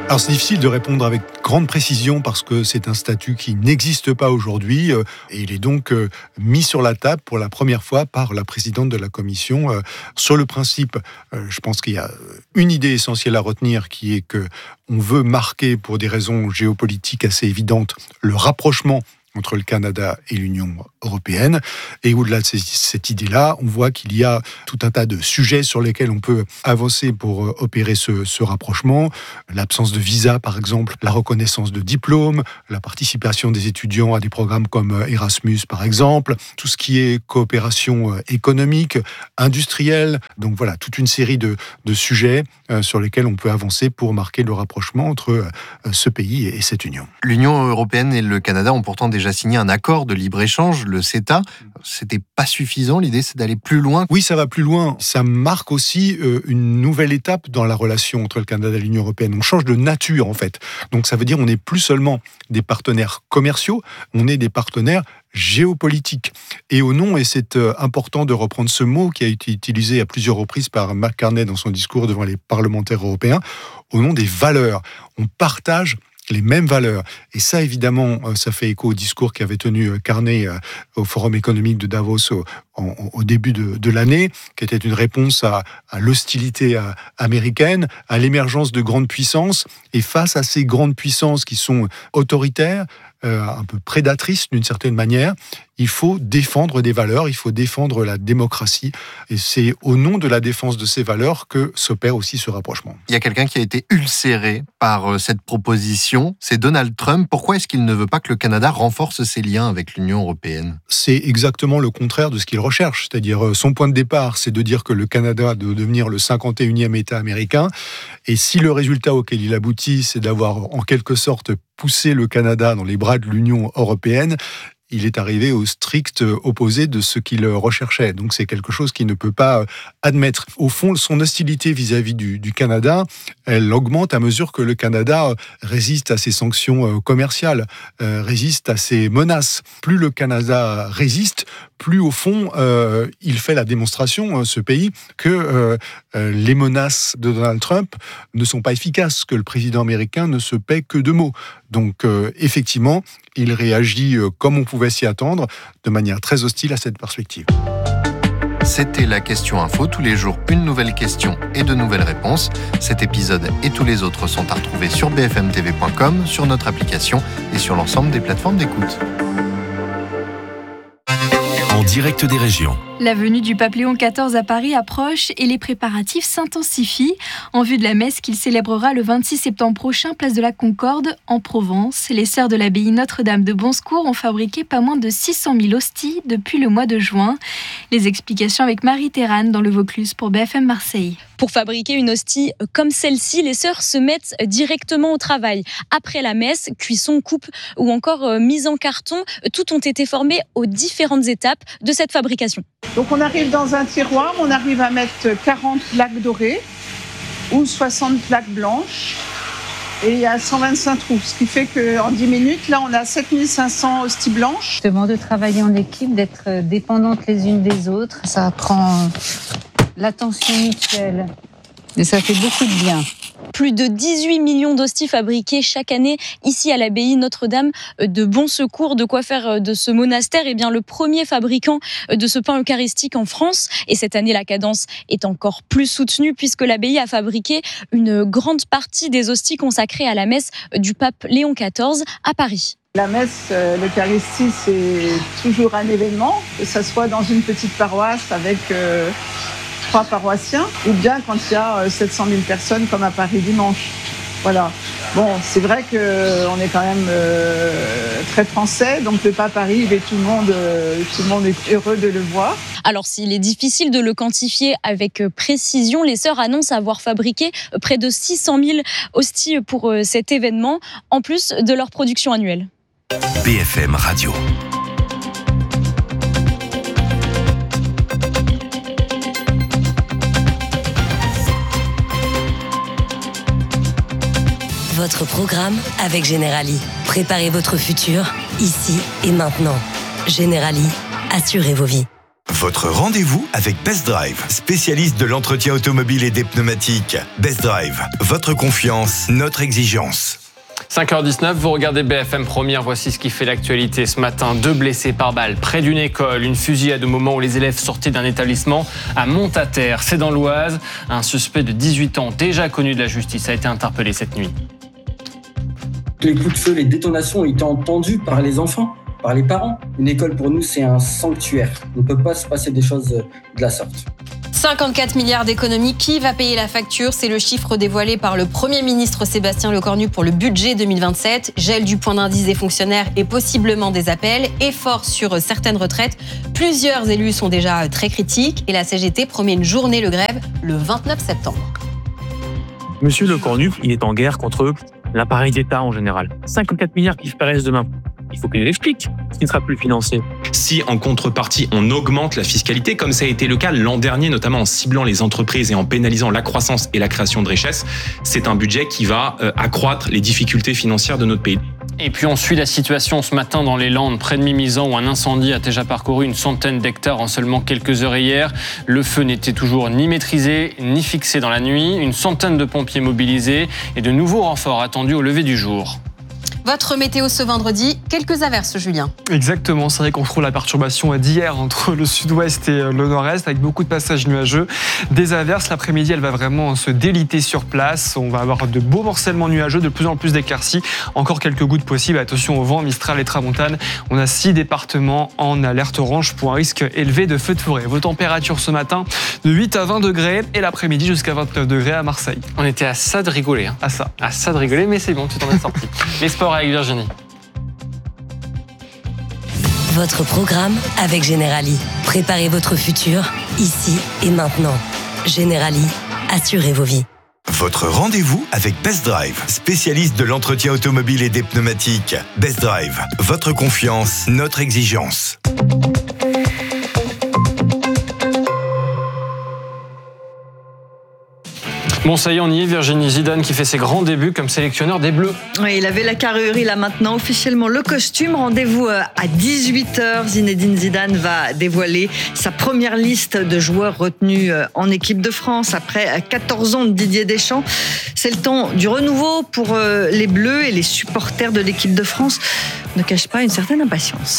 Alors c'est difficile de répondre avec grande précision parce que c'est un statut qui n'existe pas aujourd'hui euh, et il est donc euh, mis sur la table pour la première fois par la présidente de la commission. Euh, sur le principe, euh, je pense qu'il y a une idée essentielle à retenir qui est que on veut marquer pour des raisons géopolitiques assez évidentes le rapprochement entre le Canada et l'Union européenne. Et au-delà de cette idée-là, on voit qu'il y a tout un tas de sujets sur lesquels on peut avancer pour opérer ce, ce rapprochement. L'absence de visa, par exemple, la reconnaissance de diplômes, la participation des étudiants à des programmes comme Erasmus, par exemple, tout ce qui est coopération économique, industrielle. Donc voilà, toute une série de, de sujets sur lesquels on peut avancer pour marquer le rapprochement entre ce pays et cette Union. L'Union européenne et le Canada ont pourtant déjà signé un accord de libre-échange, le CETA. C'était pas suffisant, l'idée c'est d'aller plus loin. Oui, ça va plus loin. Ça marque aussi euh, une nouvelle étape dans la relation entre le Canada et l'Union européenne. On change de nature en fait. Donc ça veut dire on n'est plus seulement des partenaires commerciaux, on est des partenaires géopolitiques. Et au nom, et c'est important de reprendre ce mot qui a été utilisé à plusieurs reprises par Mark Carney dans son discours devant les parlementaires européens, au nom des valeurs. On partage les mêmes valeurs. Et ça, évidemment, ça fait écho au discours qu'avait tenu Carney au Forum économique de Davos au, au, au début de, de l'année, qui était une réponse à, à l'hostilité américaine, à l'émergence de grandes puissances. Et face à ces grandes puissances qui sont autoritaires, euh, un peu prédatrices d'une certaine manière, il faut défendre des valeurs, il faut défendre la démocratie. Et c'est au nom de la défense de ces valeurs que s'opère aussi ce rapprochement. Il y a quelqu'un qui a été ulcéré par cette proposition, c'est Donald Trump. Pourquoi est-ce qu'il ne veut pas que le Canada renforce ses liens avec l'Union européenne ? C'est exactement le contraire de ce qu'il recherche. C'est-à-dire, son point de départ, c'est de dire que le Canada doit devenir le cinquante et unième État américain. Et si le résultat auquel il aboutit, c'est d'avoir en quelque sorte poussé le Canada dans les bras de l'Union européenne, il est arrivé au strict opposé de ce qu'il recherchait. Donc c'est quelque chose qu'il ne peut pas admettre. Au fond, son hostilité vis-à-vis du, du Canada, elle augmente à mesure que le Canada résiste à ses sanctions commerciales, euh, résiste à ses menaces. Plus le Canada résiste, plus au fond, euh, il fait la démonstration, ce pays, que euh, euh, les menaces de Donald Trump ne sont pas efficaces, que le président américain ne se paie que de mots. Donc euh, effectivement, il réagit euh, comme on pouvait s'y attendre, de manière très hostile à cette perspective. C'était la question info. Tous les jours, une nouvelle question et de nouvelles réponses. Cet épisode et tous les autres sont à retrouver sur b f m t v point com, sur notre application et sur l'ensemble des plateformes d'écoute. En direct des régions. La venue du pape Léon quatorze à Paris approche et les préparatifs s'intensifient en vue de la messe qu'il célébrera le vingt-six septembre prochain, place de la Concorde, en Provence. Les sœurs de l'abbaye Notre-Dame de Bonsecours ont fabriqué pas moins de six cent mille hosties depuis le mois de juin. Les explications avec Marie Terrane dans le Vaucluse pour B F M Marseille. Pour fabriquer une hostie comme celle-ci, les sœurs se mettent directement au travail. Après la messe, cuisson, coupe ou encore mise en carton, tout ont été formés aux différentes étapes de cette fabrication. Donc on arrive dans un tiroir, on arrive à mettre quarante plaques dorées ou soixante plaques blanches et il y a cent vingt-cinq trous, ce qui fait qu'en dix minutes, là on a sept mille cinq cents hosties blanches. Justement de travailler en équipe, d'être dépendantes les unes des autres, ça apprend l'attention mutuelle et ça fait beaucoup de bien. Plus de dix-huit millions d'hosties fabriquées chaque année ici à l'abbaye Notre-Dame de Bonsecours. De quoi faire de ce monastère eh bien, le premier fabricant de ce pain eucharistique en France. Et cette année, la cadence est encore plus soutenue puisque l'abbaye a fabriqué une grande partie des hosties consacrées à la messe du pape Léon quatorze à Paris. La messe, l'Eucharistie, c'est toujours un événement, que ce soit dans une petite paroisse avec euh, trois paroissiens, ou bien quand il y a sept cent mille personnes comme à Paris dimanche. Voilà. Bon, c'est vrai qu'on est quand même euh, très français, donc le pape arrive et tout le monde, euh, tout le monde est heureux de le voir. Alors s'il est difficile de le quantifier avec précision, les sœurs annoncent avoir fabriqué près de six cent mille hosties pour cet événement, en plus de leur production annuelle. B F M Radio. Votre programme avec Generali. Préparez votre futur, ici et maintenant. Generali, assurez vos vies. Votre rendez-vous avec Best Drive, spécialiste de l'entretien automobile et des pneumatiques. Best Drive, votre confiance, notre exigence. cinq heures dix-neuf, vous regardez B F M Première, voici ce qui fait l'actualité ce matin. Deux blessés par balle près d'une école, une fusillade au moment où les élèves sortaient d'un établissement à Montataire, c'est dans l'Oise. Un suspect de dix-huit ans, déjà connu de la justice, a été interpellé cette nuit. Les coups de feu, les détonations ont été entendues par les enfants, par les parents. Une école pour nous, c'est un sanctuaire. Il ne peut pas se passer des choses de la sorte. cinquante-quatre milliards d'économies, qui va payer la facture? C'est le chiffre dévoilé par le Premier ministre Sébastien Lecornu pour le budget deux mille vingt-sept. Gel du point d'indice des fonctionnaires et possiblement des appels. Effort sur certaines retraites. Plusieurs élus sont déjà très critiques et la C G T promet une journée de grève le vingt-neuf septembre. Monsieur Lecornu, il est en guerre contre l'appareil d'État en général. cinquante-quatre milliards qui disparaissent demain. Il faut qu'il l'explique, ce qui ne sera plus financé. Si en contrepartie on augmente la fiscalité, comme ça a été le cas l'an dernier, notamment en ciblant les entreprises et en pénalisant la croissance et la création de richesses, c'est un budget qui va euh, accroître les difficultés financières de notre pays. Et puis on suit la situation ce matin dans les Landes, près de Mimizan, où un incendie a déjà parcouru une centaine d'hectares en seulement quelques heures hier. Le feu n'était toujours ni maîtrisé, ni fixé dans la nuit. Une centaine de pompiers mobilisés et de nouveaux renforts attendus au lever du jour. Votre météo ce vendredi, quelques averses, Julien. Exactement, c'est vrai qu'on retrouve la perturbation d'hier entre le sud-ouest et le nord-est, avec beaucoup de passages nuageux. Des averses, l'après-midi, elle va vraiment se déliter sur place. On va avoir de beaux morcellement nuageux, de plus en plus d'éclaircies. Encore quelques gouttes possibles. Attention au vent, Mistral et Tramontane. On a six départements en alerte orange pour un risque élevé de feux de forêt. Vos températures ce matin, de huit à vingt degrés, et l'après-midi jusqu'à vingt-neuf degrés à Marseille. On était à ça de rigoler. Hein. À ça. À ça de rigoler, mais c'est bon, tu t'en es sorti. Les sports avec Virginie. Votre programme avec Generali. Préparez votre futur, ici et maintenant. Generali, assurez vos vies. Votre rendez-vous avec Best Drive, spécialiste de l'entretien automobile et des pneumatiques. Best Drive, votre confiance, notre exigence. Bon, ça y est, on y est. Virginie, Zidane qui fait ses grands débuts comme sélectionneur des Bleus. Oui, il avait la carrure, il a maintenant officiellement le costume. Rendez-vous à dix-huit heures. Zinedine Zidane va dévoiler sa première liste de joueurs retenus en équipe de France après quatorze ans de Didier Deschamps. C'est le temps du renouveau pour les Bleus, et les supporters de l'équipe de France ne cachent pas une certaine impatience.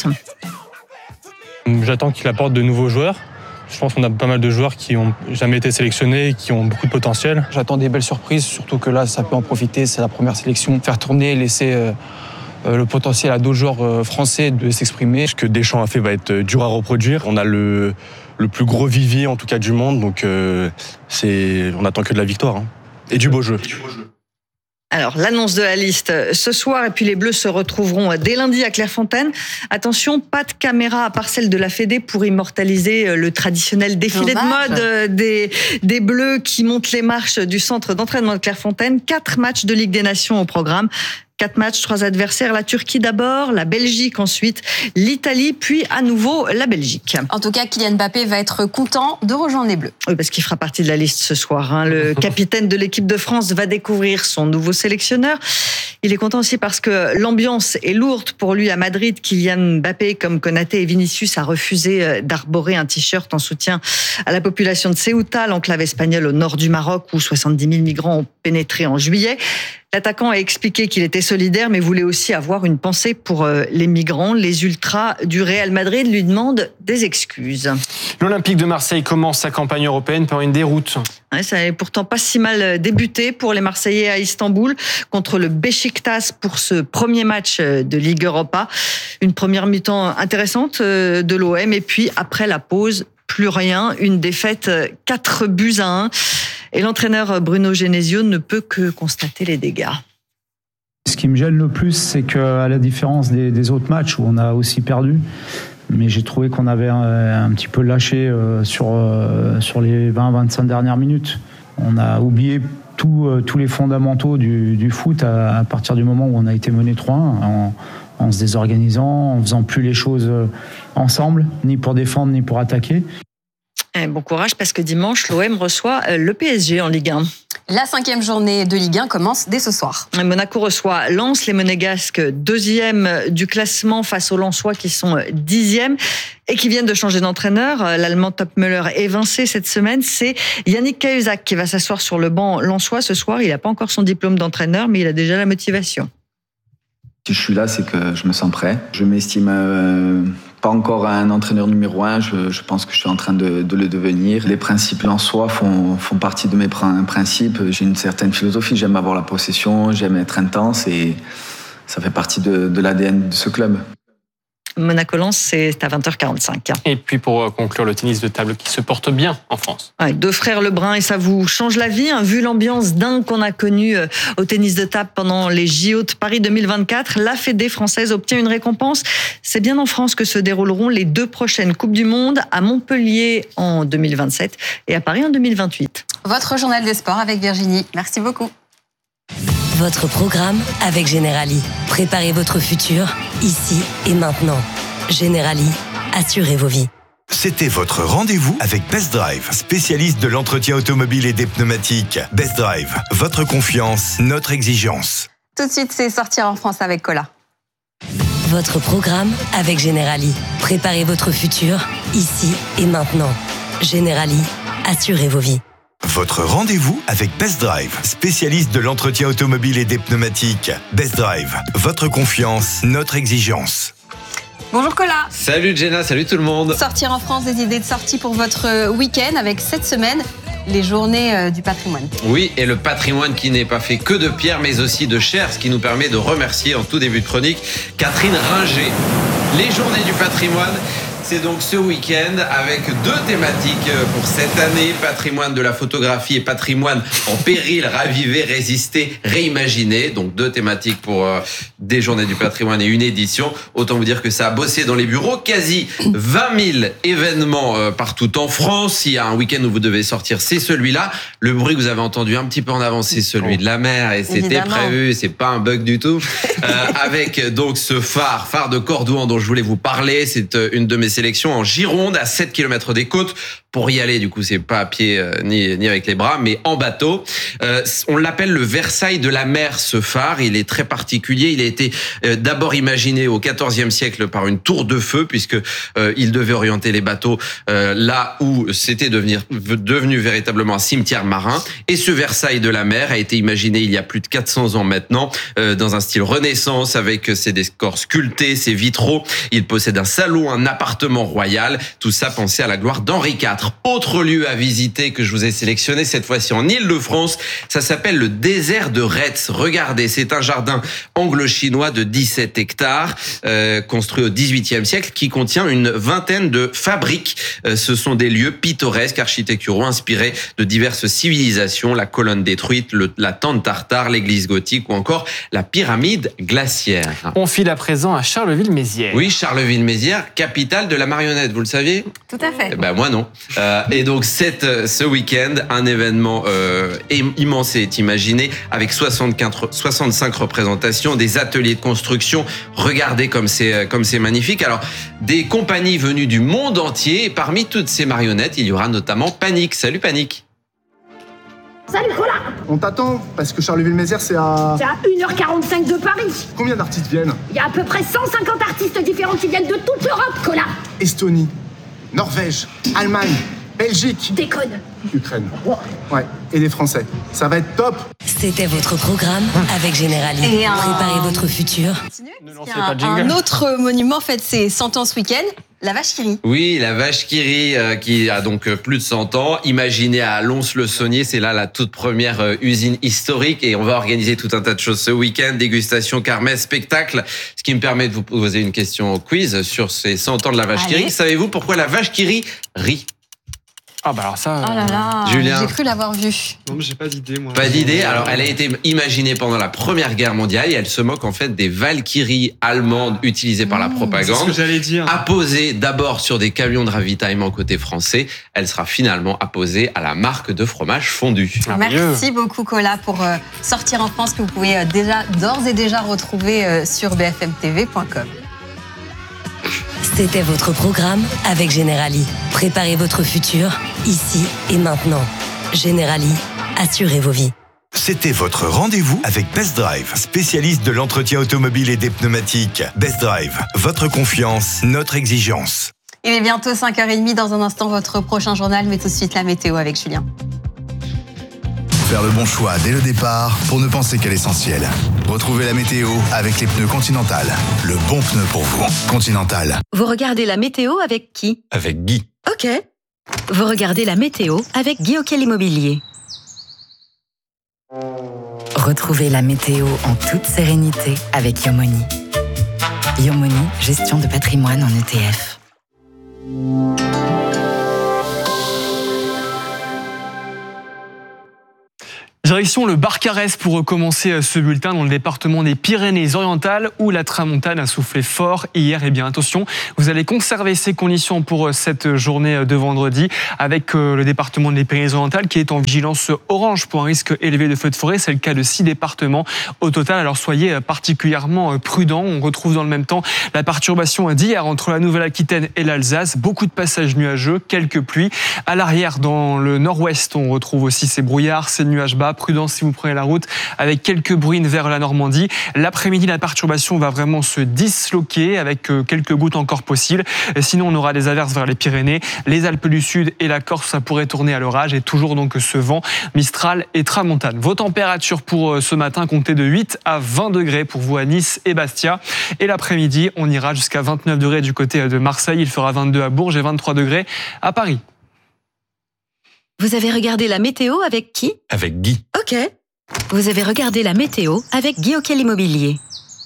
J'attends qu'il apporte de nouveaux joueurs. Je pense qu'on a pas mal de joueurs qui n'ont jamais été sélectionnés, qui ont beaucoup de potentiel. J'attends des belles surprises, surtout que là, ça peut en profiter. C'est la première sélection. Faire tourner, laisser euh, le potentiel à d'autres joueurs euh, français de s'exprimer. Ce que Deschamps a fait va être dur à reproduire. On a le, le plus gros vivier, en tout cas, du monde. Donc, euh, c'est, on attend que de la victoire, hein. Et du beau jeu. Et du beau jeu. Alors, l'annonce de la liste ce soir, et puis les Bleus se retrouveront dès lundi à Clairefontaine. Attention, pas de caméra à part celle de la Fédé pour immortaliser le traditionnel défilé Dommage. de mode des, des Bleus qui montent les marches du centre d'entraînement de Clairefontaine. Quatre matchs de Ligue des Nations au programme. Quatre matchs, trois adversaires. La Turquie d'abord, la Belgique ensuite, l'Italie, puis à nouveau la Belgique. En tout cas, Kylian Mbappé va être content de rejoindre les Bleus. Oui, parce qu'il fera partie de la liste ce soir. Hein. Le capitaine de l'équipe de France va découvrir son nouveau sélectionneur. Il est content aussi parce que l'ambiance est lourde pour lui à Madrid. Kylian Mbappé, comme Konaté et Vinicius, a refusé d'arborer un t-shirt en soutien à la population de Ceuta, l'enclave espagnole au nord du Maroc, où soixante-dix mille migrants ont pénétré en juillet. L'attaquant a expliqué qu'il était solidaire, mais voulait aussi avoir une pensée pour les migrants. Les ultras du Real Madrid lui demandent des excuses. L'Olympique de Marseille commence sa campagne européenne par une déroute. Ouais, ça n'avait pourtant pas si mal débuté pour les Marseillais à Istanbul contre le Beşiktaş pour ce premier match de Ligue Europa. Une première mi-temps intéressante de l'O M, et puis après la pause, plus rien. Une défaite quatre buts à un. Et l'entraîneur Bruno Genesio ne peut que constater les dégâts. Ce qui me gêne le plus, c'est qu'à la différence des, des autres matchs où on a aussi perdu, mais j'ai trouvé qu'on avait un, un petit peu lâché sur, sur les vingt à vingt-cinq dernières minutes. On a oublié tout, tous les fondamentaux du, du foot à, à partir du moment où on a été mené trois un, en, en se désorganisant, en faisant plus les choses ensemble, ni pour défendre, ni pour attaquer. Bon courage, parce que dimanche, l'O M reçoit le P S G en Ligue un. La cinquième journée de Ligue un commence dès ce soir. Monaco reçoit Lens, les Monégasques deuxième du classement face aux Lensois qui sont dixième et qui viennent de changer d'entraîneur. L'Allemand Topmöller évincé cette semaine. C'est Yannick Cahuzac qui va s'asseoir sur le banc lensois ce soir. Il n'a pas encore son diplôme d'entraîneur, mais il a déjà la motivation. Si je suis là, c'est que je me sens prêt. Je m'estime euh, pas encore un entraîneur numéro un. Je, je pense que je suis en train de, de le devenir. Les principes lensois font, font partie de mes principes. J'ai une certaine philosophie. J'aime avoir la possession, j'aime être intense et ça fait partie de, de l'A D N de ce club. Monaco-Lens, c'est à vingt heures quarante-cinq. Et puis pour conclure, le tennis de table qui se porte bien en France. Ouais, deux frères Lebrun et ça vous change la vie, hein, vu l'ambiance dingue qu'on a connue au tennis de table pendant les J O de Paris deux mille vingt-quatre. La Fédé française obtient une récompense. C'est bien en France que se dérouleront les deux prochaines Coupes du Monde, à Montpellier en deux mille vingt-sept et à Paris en deux mille vingt-huit. Votre journal des sports avec Virginie. Merci beaucoup. Votre programme avec Generali. Préparez votre futur, ici et maintenant. Generali, assurez vos vies. C'était votre rendez-vous avec Best Drive, spécialiste de l'entretien automobile et des pneumatiques. Best Drive, votre confiance, notre exigence. Tout de suite, c'est Sortir en France avec Cola. Votre programme avec Generali. Préparez votre futur, ici et maintenant. Generali, assurez vos vies. Votre rendez-vous avec Best Drive, spécialiste de l'entretien automobile et des pneumatiques. Best Drive, votre confiance, notre exigence. Bonjour Cola. Salut Jenna, salut tout le monde. Sortir en France, des idées de sortie pour votre week-end avec cette semaine les journées du patrimoine. Oui, et le patrimoine qui n'est pas fait que de pierre mais aussi de chair, ce qui nous permet de remercier en tout début de chronique Catherine Ringer. Les journées du patrimoine, c'est donc ce week-end avec deux thématiques pour cette année, patrimoine de la photographie et patrimoine en péril, raviver, résister, réimaginer. Donc deux thématiques pour euh, des journées du patrimoine et une édition. Autant vous dire que ça a bossé dans les bureaux. Quasi vingt mille événements euh, partout en France. Il y a un week-end où vous devez sortir, c'est celui-là. Le bruit que vous avez entendu un petit peu en avant, c'est celui de la mer et c'était Évidemment. prévu, c'est pas un bug du tout. Euh, avec donc ce phare, phare de Cordouan dont je voulais vous parler. C'est une de mes sélection en Gironde, à sept kilomètres des côtes. Pour y aller, du coup, c'est pas à pied euh, ni, ni avec les bras, mais en bateau. Euh, on l'appelle le Versailles de la mer, ce phare. Il est très particulier. Il a été euh, d'abord imaginé au quatorzième siècle par une tour de feu, puisque euh, il devait orienter les bateaux euh, là où c'était devenir, devenu véritablement un cimetière marin. Et ce Versailles de la mer a été imaginé il y a plus de quatre cents ans maintenant, euh, dans un style Renaissance, avec ses décors sculptés, ses vitraux. Il possède un salon, un appartement royal. Tout ça pensé à la gloire d'Henri quatre. Autre lieu à visiter que je vous ai sélectionné, cette fois-ci en Île-de-France, ça s'appelle le désert de Retz. Regardez, c'est un jardin anglo-chinois de dix-sept hectares, euh, construit au dix-huitième siècle, qui contient une vingtaine de fabriques. Euh, ce sont des lieux pittoresques, architecturaux, inspirés de diverses civilisations, la colonne détruite, le, la tente Tartare, l'église gothique ou encore la pyramide glaciaire. On file à présent à Charleville-Mézières. Oui, Charleville-Mézières, capitale de la marionnette, vous le saviez ? Tout à fait. Eh ben moi non. Euh, et donc cette, ce week-end, un événement euh, immense est imaginé avec soixante-cinq représentations, des ateliers de construction. Regardez comme c'est comme c'est magnifique. Alors des compagnies venues du monde entier. Et parmi toutes ces marionnettes, il y aura notamment Panique. Salut Panique. Salut Cola. On t'attend parce que Charleville-Mézières c'est à... C'est à une heure quarante-cinq de Paris. Combien d'artistes viennent ? Il y a à peu près cent cinquante artistes différents qui viennent de toute l'Europe, Cola. Estonie, Norvège, Allemagne, Belgique. Déconne. Ukraine. Ouais, et des Français. Ça va être top. C'était votre programme avec Generali. Et un... Préparez votre futur. Un, un autre monument fête ses cent ans ce week-end. La vache qui rit. Oui, la vache qui rit, euh, qui a donc plus de cent ans, imaginée à Lons-le-Saunier. C'est là la toute première euh, usine historique et on va organiser tout un tas de choses ce week-end, dégustation, kermesse, spectacle. Ce qui me permet de vous poser une question quiz sur ces cent ans de la vache Allez. qui rit. Savez-vous pourquoi la vache qui rit rit ? Ah bah alors ça... Oh là là, Julien. J'ai cru l'avoir vu. Non mais j'ai pas d'idée moi. Pas d'idée. Alors elle a été imaginée pendant la Première Guerre mondiale et elle se moque en fait des valkyries allemandes utilisées par la propagande. C'est ce que j'allais dire. Apposée d'abord sur des camions de ravitaillement côté français, elle sera finalement apposée à la marque de fromage fondu. Merci beaucoup Cola pour euh, Sortir en France que vous pouvez euh, déjà d'ores et déjà retrouver euh, sur b f m t v point com. C'était votre programme avec Generali. Préparez votre futur, ici et maintenant. Generali, assurez vos vies. C'était votre rendez-vous avec Best Drive, spécialiste de l'entretien automobile et des pneumatiques. Best Drive, votre confiance, notre exigence. Il est bientôt cinq heures trente. Dans un instant, votre prochain journal, mais tout de suite la météo avec Julien. Faire le bon choix dès le départ pour ne penser qu'à l'essentiel. Retrouvez la météo avec les pneus Continental. Le bon pneu pour vous. Continental. Vous regardez la météo avec qui ? Avec Guy. Ok. Vous regardez la météo avec Guy Auquel Immobilier. Retrouvez la météo en toute sérénité avec Yomoni. Yomoni, gestion de patrimoine en E T F. Direction le Barcarès pour commencer ce bulletin dans le département des Pyrénées-Orientales où la tramontane a soufflé fort hier. Et bien attention, vous allez conserver ces conditions pour cette journée de vendredi avec le département des Pyrénées-Orientales qui est en vigilance orange pour un risque élevé de feux de forêt. C'est le cas de six départements au total. Alors soyez particulièrement prudents. On retrouve dans le même temps la perturbation d'hier entre la Nouvelle-Aquitaine et l'Alsace. Beaucoup de passages nuageux, quelques pluies. À l'arrière, dans le nord-ouest, on retrouve aussi ces brouillards, ces nuages bas. Prudence si vous prenez la route avec quelques bruines vers la Normandie. L'après-midi, la perturbation va vraiment se disloquer avec quelques gouttes encore possibles. Sinon, on aura des averses vers les Pyrénées, les Alpes du Sud et la Corse, ça pourrait tourner à l'orage et toujours donc ce vent Mistral et Tramontane. Vos températures pour ce matin, comptez de huit à vingt degrés pour vous à Nice et Bastia. Et l'après-midi, on ira jusqu'à vingt-neuf degrés du côté de Marseille. Il fera vingt-deux à Bourges et vingt-trois degrés à Paris. Vous avez regardé la météo avec qui ? Avec Guy. Ok. Vous avez regardé la météo avec Guy Auquel Immobilier.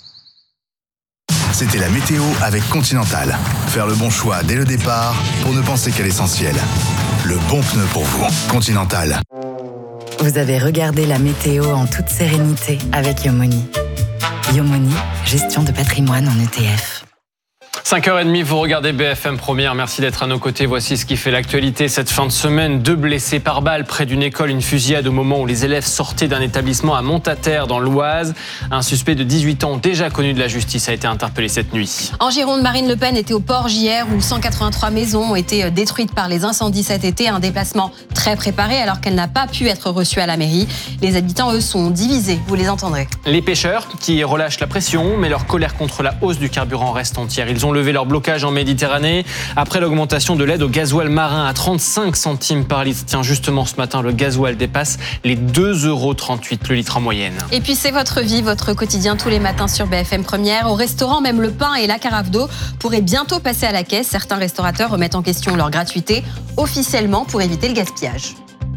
C'était la météo avec Continental. Faire le bon choix dès le départ pour ne penser qu'à l'essentiel. Le bon pneu pour vous. Continental. Vous avez regardé la météo en toute sérénité avec Yomoni. Yomoni, gestion de patrimoine en E T F. cinq heures trente, vous regardez B F M Première. Merci d'être à nos côtés. Voici ce qui fait l'actualité cette fin de semaine. Deux blessés par balle près d'une école, une fusillade au moment où les élèves sortaient d'un établissement à Montataire dans l'Oise. Un suspect de dix-huit ans, déjà connu de la justice, a été interpellé cette nuit. En Gironde, Marine Le Pen était au Porge hier où cent quatre-vingt-trois maisons ont été détruites par les incendies cet été. Un déplacement très préparé alors qu'elle n'a pas pu être reçue à la mairie. Les habitants, eux, sont divisés. Vous les entendrez. Les pêcheurs qui relâchent la pression, mais leur colère contre la hausse du carburant reste entière. Ils ont levé leur blocage en Méditerranée après l'augmentation de l'aide au gasoil marin à trente-cinq centimes par litre. Tiens, justement, ce matin, le gasoil dépasse les deux euros trente-huit le litre en moyenne. Et puis, c'est votre vie, votre quotidien tous les matins sur B F M Première. Au restaurant, même le pain et la carafe d'eau pourraient bientôt passer à la caisse. Certains restaurateurs remettent en question leur gratuité officiellement pour éviter le gaspillage.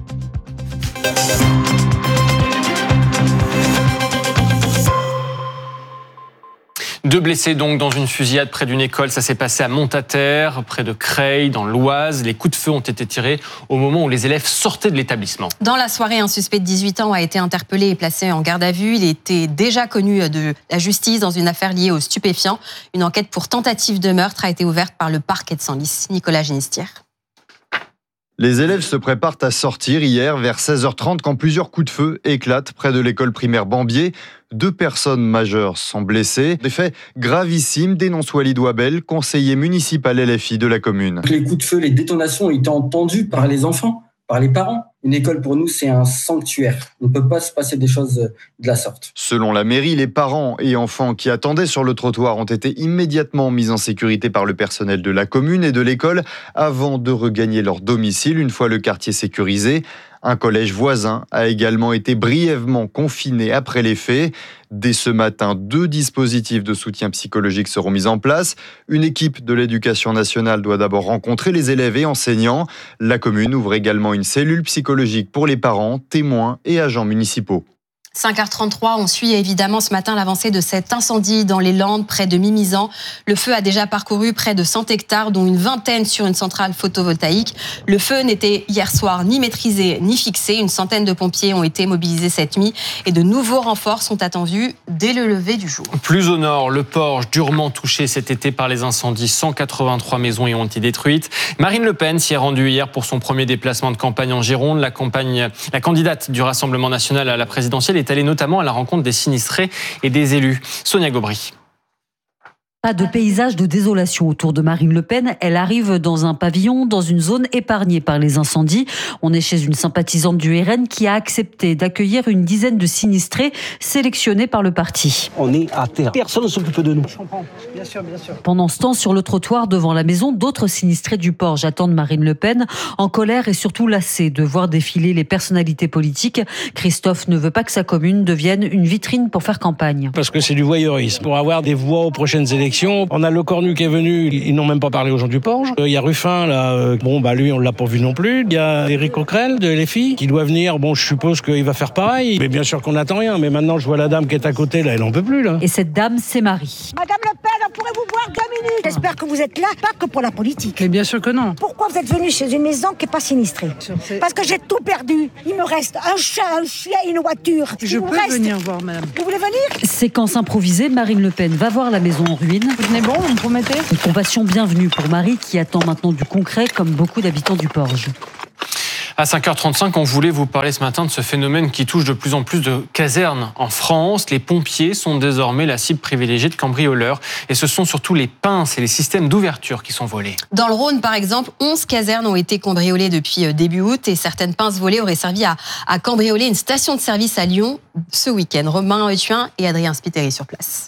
Deux blessés donc dans une fusillade près d'une école. Ça s'est passé à Montataire, près de Creil, dans l'Oise. Les coups de feu ont été tirés au moment où les élèves sortaient de l'établissement. Dans la soirée, un suspect de dix-huit ans a été interpellé et placé en garde à vue. Il était déjà connu de la justice dans une affaire liée aux stupéfiants. Une enquête pour tentative de meurtre a été ouverte par le parquet de Senlis. Nicolas Génistière. Les élèves se préparent à sortir hier vers seize heures trente quand plusieurs coups de feu éclatent près de l'école primaire Bambier. Deux personnes majeures sont blessées. Des faits gravissimes, dénonce Walid Ouabel, conseiller municipal L F I de la commune. Les coups de feu, les détonations ont été entendues par les enfants, par les parents. Une école pour nous, c'est un sanctuaire. On ne peut pas se passer des choses de la sorte. Selon la mairie, les parents et enfants qui attendaient sur le trottoir ont été immédiatement mis en sécurité par le personnel de la commune et de l'école avant de regagner leur domicile une fois le quartier sécurisé. Un collège voisin a également été brièvement confiné après les faits. Dès ce matin, deux dispositifs de soutien psychologique seront mis en place. Une équipe de l'éducation nationale doit d'abord rencontrer les élèves et enseignants. La commune ouvre également une cellule psychologique pour les parents, témoins et agents municipaux. cinq heures trente-trois, on suit évidemment ce matin l'avancée de cet incendie dans les Landes, près de Mimizan. Le feu a déjà parcouru près de cent hectares, dont une vingtaine sur une centrale photovoltaïque. Le feu n'était hier soir ni maîtrisé ni fixé. Une centaine de pompiers ont été mobilisés cette nuit et de nouveaux renforts sont attendus dès le lever du jour. Plus au nord, le Porge, durement touché cet été par les incendies. cent quatre-vingt-trois maisons y ont été détruites. Marine Le Pen s'y est rendue hier pour son premier déplacement de campagne en Gironde. La, campagne, la candidate du Rassemblement national à la présidentielle est allée notamment à la rencontre des sinistrés et des élus. Sonia Gobry. Pas de paysage de désolation autour de Marine Le Pen. Elle arrive dans un pavillon, dans une zone épargnée par les incendies. On est chez une sympathisante du R N qui a accepté d'accueillir une dizaine de sinistrés sélectionnés par le parti. On est à terre. Personne ne s'occupe de nous. Je comprends. Bien sûr, bien sûr. Pendant ce temps, sur le trottoir devant la maison, d'autres sinistrés du Porge attendent Marine Le Pen, en colère et surtout lassés de voir défiler les personnalités politiques. Christophe ne veut pas que sa commune devienne une vitrine pour faire campagne. Parce que c'est du voyeurisme. Pour avoir des voix aux prochaines élections, on a Le Cornu qui est venu, ils n'ont même pas parlé aux gens du Porge. Il y a Ruffin, là, bon, bah lui, on l'a pas vu non plus. Il y a Éric Coquerel de L F I qui doit venir. Bon, je suppose qu'il va faire pareil. Mais bien sûr qu'on n'attend rien. Mais maintenant, je vois la dame qui est à côté, là, elle n'en peut plus, là. Et cette dame, c'est Marie. Madame Le Pen, on pourrait vous voir deux minutes. J'espère que vous êtes là, pas que pour la politique. Mais bien sûr que non. Pourquoi vous êtes venu chez une maison qui n'est pas sinistrée? Parce que j'ai tout perdu. Il me reste un chat, un chien et une voiture. Je peux reste... venir voir, madame. Vous voulez venir? Séquence improvisée, Marine Le Pen va voir la maison en ruine. Vous tenez bon, vous me promettez? Une compassion bienvenue pour Marie qui attend maintenant du concret comme beaucoup d'habitants du Porge. À cinq heures trente-cinq, on voulait vous parler ce matin de ce phénomène qui touche de plus en plus de casernes en France. Les pompiers sont désormais la cible privilégiée de cambrioleurs. Et ce sont surtout les pinces et les systèmes d'ouverture qui sont volés. Dans le Rhône, par exemple, onze casernes ont été cambriolées depuis début août. Et certaines pinces volées auraient servi à, à cambrioler une station de service à Lyon ce week-end. Romain Thuin et Adrien Spiteri sur place.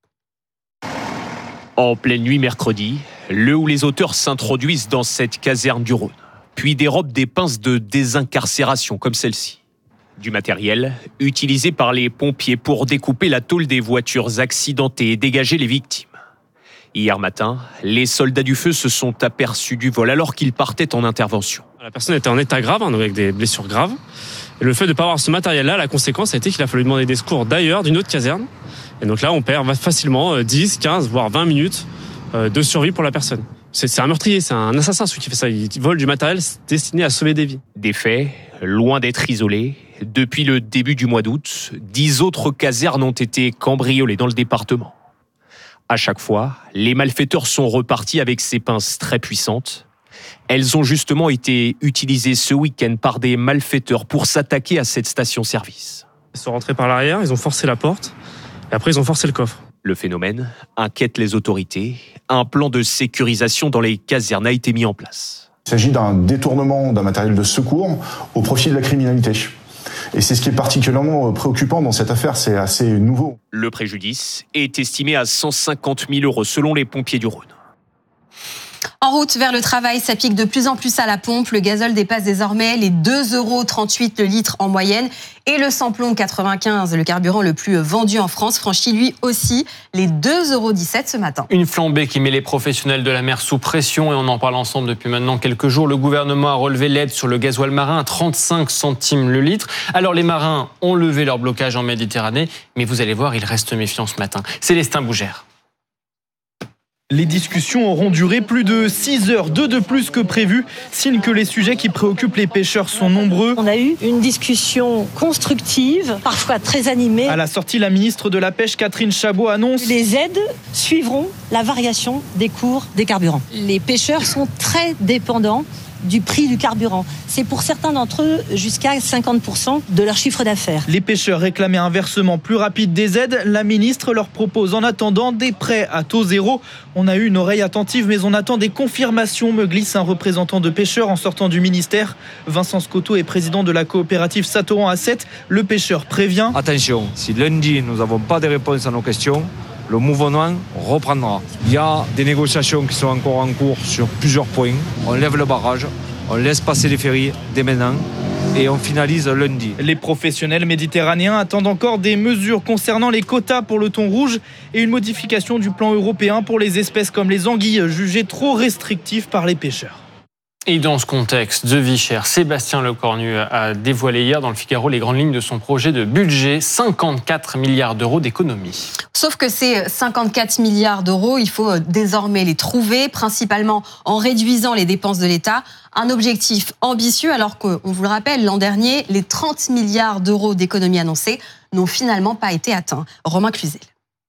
En pleine nuit mercredi, le où les auteurs s'introduisent dans cette caserne du Rhône, puis dérobent des pinces de désincarcération comme celle-ci. Du matériel utilisé par les pompiers pour découper la tôle des voitures accidentées et dégager les victimes. Hier matin, les soldats du feu se sont aperçus du vol alors qu'ils partaient en intervention. La personne était en état grave, hein, avec des blessures graves. Et le fait de ne pas avoir ce matériel-là, la conséquence a été qu'il a fallu demander des secours d'ailleurs, d'une autre caserne. Et donc là, on perd facilement dix, quinze, voire vingt minutes de survie pour la personne. C'est, c'est un meurtrier, c'est un assassin celui qui fait ça. Il vole du matériel destiné à sauver des vies. Des faits, loin d'être isolés. Depuis le début du mois d'août, dix autres casernes ont été cambriolées dans le département. À chaque fois, les malfaiteurs sont repartis avec ces pinces très puissantes. Elles ont justement été utilisées ce week-end par des malfaiteurs pour s'attaquer à cette station-service. Ils sont rentrés par l'arrière, ils ont forcé la porte, et après ils ont forcé le coffre. Le phénomène inquiète les autorités. Un plan de sécurisation dans les casernes a été mis en place. Il s'agit d'un détournement d'un matériel de secours au profit de la criminalité. Et c'est ce qui est particulièrement préoccupant dans cette affaire, c'est assez nouveau. Le préjudice est estimé à cent cinquante mille euros selon les pompiers du Rhône. En route vers le travail, ça pique de plus en plus à la pompe. Le gazole dépasse désormais les deux euros trente-huit le litre en moyenne. Et le samplon quatre-vingt-quinze, le carburant le plus vendu en France, franchit lui aussi les deux euros dix-sept ce matin. Une flambée qui met les professionnels de la mer sous pression et on en parle ensemble depuis maintenant quelques jours. Le gouvernement a relevé l'aide sur le gasoil marin à trente-cinq centimes le litre. Alors les marins ont levé leur blocage en Méditerranée, mais vous allez voir, ils restent méfiants ce matin. Célestin Bougère. Les discussions auront duré plus de six heures, deux de plus que prévu, signe que les sujets qui préoccupent les pêcheurs sont nombreux. On a eu une discussion constructive, parfois très animée. À la sortie, la ministre de la Pêche, Catherine Chabot, annonce « Les aides suivront la variation des cours des carburants ». Les pêcheurs sont très dépendants du prix du carburant. C'est pour certains d'entre eux jusqu'à cinquante pour cent de leur chiffre d'affaires. Les pêcheurs réclamaient un versement plus rapide des aides. La ministre leur propose en attendant des prêts à taux zéro. On a eu une oreille attentive, mais on attend des confirmations, me glisse un représentant de pêcheurs en sortant du ministère. Vincent Scotto est président de la coopérative Satoran A sept. Le pêcheur prévient. Attention, si lundi nous n'avons pas de réponses à nos questions, le mouvement reprendra. Il y a des négociations qui sont encore en cours sur plusieurs points. On lève le barrage, on laisse passer les ferries dès maintenant et on finalise lundi. Les professionnels méditerranéens attendent encore des mesures concernant les quotas pour le thon rouge et une modification du plan européen pour les espèces comme les anguilles jugées trop restrictives par les pêcheurs. Et dans ce contexte de vie chère, Sébastien Lecornu a dévoilé hier dans le Figaro les grandes lignes de son projet de budget, cinquante-quatre milliards d'euros d'économie. Sauf que ces cinquante-quatre milliards d'euros, il faut désormais les trouver, principalement en réduisant les dépenses de l'État. Un objectif ambitieux alors qu'on vous le rappelle, l'an dernier, les trente milliards d'euros d'économie annoncés n'ont finalement pas été atteints. Romain Cluzel.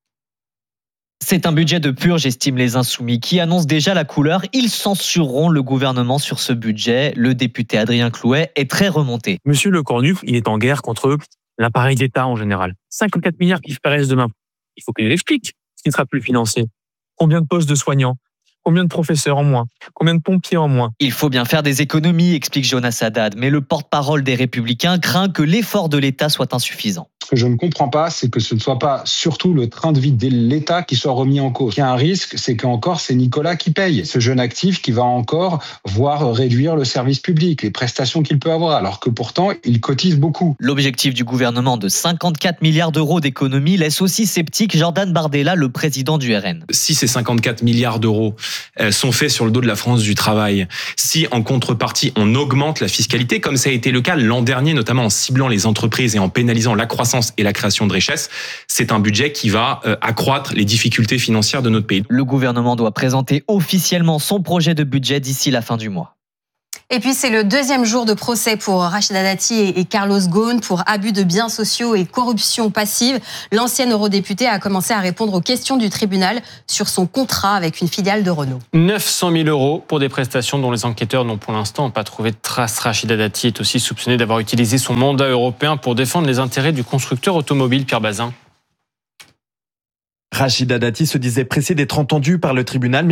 C'est un budget de purge, estiment les Insoumis, qui annoncent déjà la couleur. Ils censureront le gouvernement sur ce budget. Le député Adrien Clouet est très remonté. Monsieur Lecornu, il est en guerre contre l'appareil d'État en général. cinquante-quatre milliards qui paraissent demain. Il faut qu'il l'explique, ce qui ne sera plus financé. Combien de postes de soignants ? Combien de professeurs en moins ? Combien de pompiers en moins ? Il faut bien faire des économies, explique Jonas Haddad, mais le porte-parole des Républicains craint que l'effort de l'État soit insuffisant. Ce que je ne comprends pas, c'est que ce ne soit pas surtout le train de vie de l'État qui soit remis en cause. Il y a un risque, c'est qu'encore c'est Nicolas qui paye. Ce jeune actif qui va encore voir réduire le service public, les prestations qu'il peut avoir, alors que pourtant il cotise beaucoup. L'objectif du gouvernement de cinquante-quatre milliards d'euros d'économies laisse aussi sceptique Jordan Bardella, le président du R N. Si ces cinquante-quatre milliards d'euros sont faits sur le dos de la France du travail, si en contrepartie on augmente la fiscalité, comme ça a été le cas l'an dernier, notamment en ciblant les entreprises et en pénalisant la croissance et la création de richesses, c'est un budget qui va accroître les difficultés financières de notre pays. Le gouvernement doit présenter officiellement son projet de budget d'ici la fin du mois. Et puis c'est le deuxième jour de procès pour Rachida Dati et Carlos Ghosn pour abus de biens sociaux et corruption passive. L'ancienne eurodéputée a commencé à répondre aux questions du tribunal sur son contrat avec une filiale de Renault. neuf cent mille euros pour des prestations dont les enquêteurs n'ont pour l'instant pas trouvé de traces. Rachida Dati est aussi soupçonnée d'avoir utilisé son mandat européen pour défendre les intérêts du constructeur automobile Pierre Bazin. Rachida Dati se disait pressée d'être entendue par le tribunal.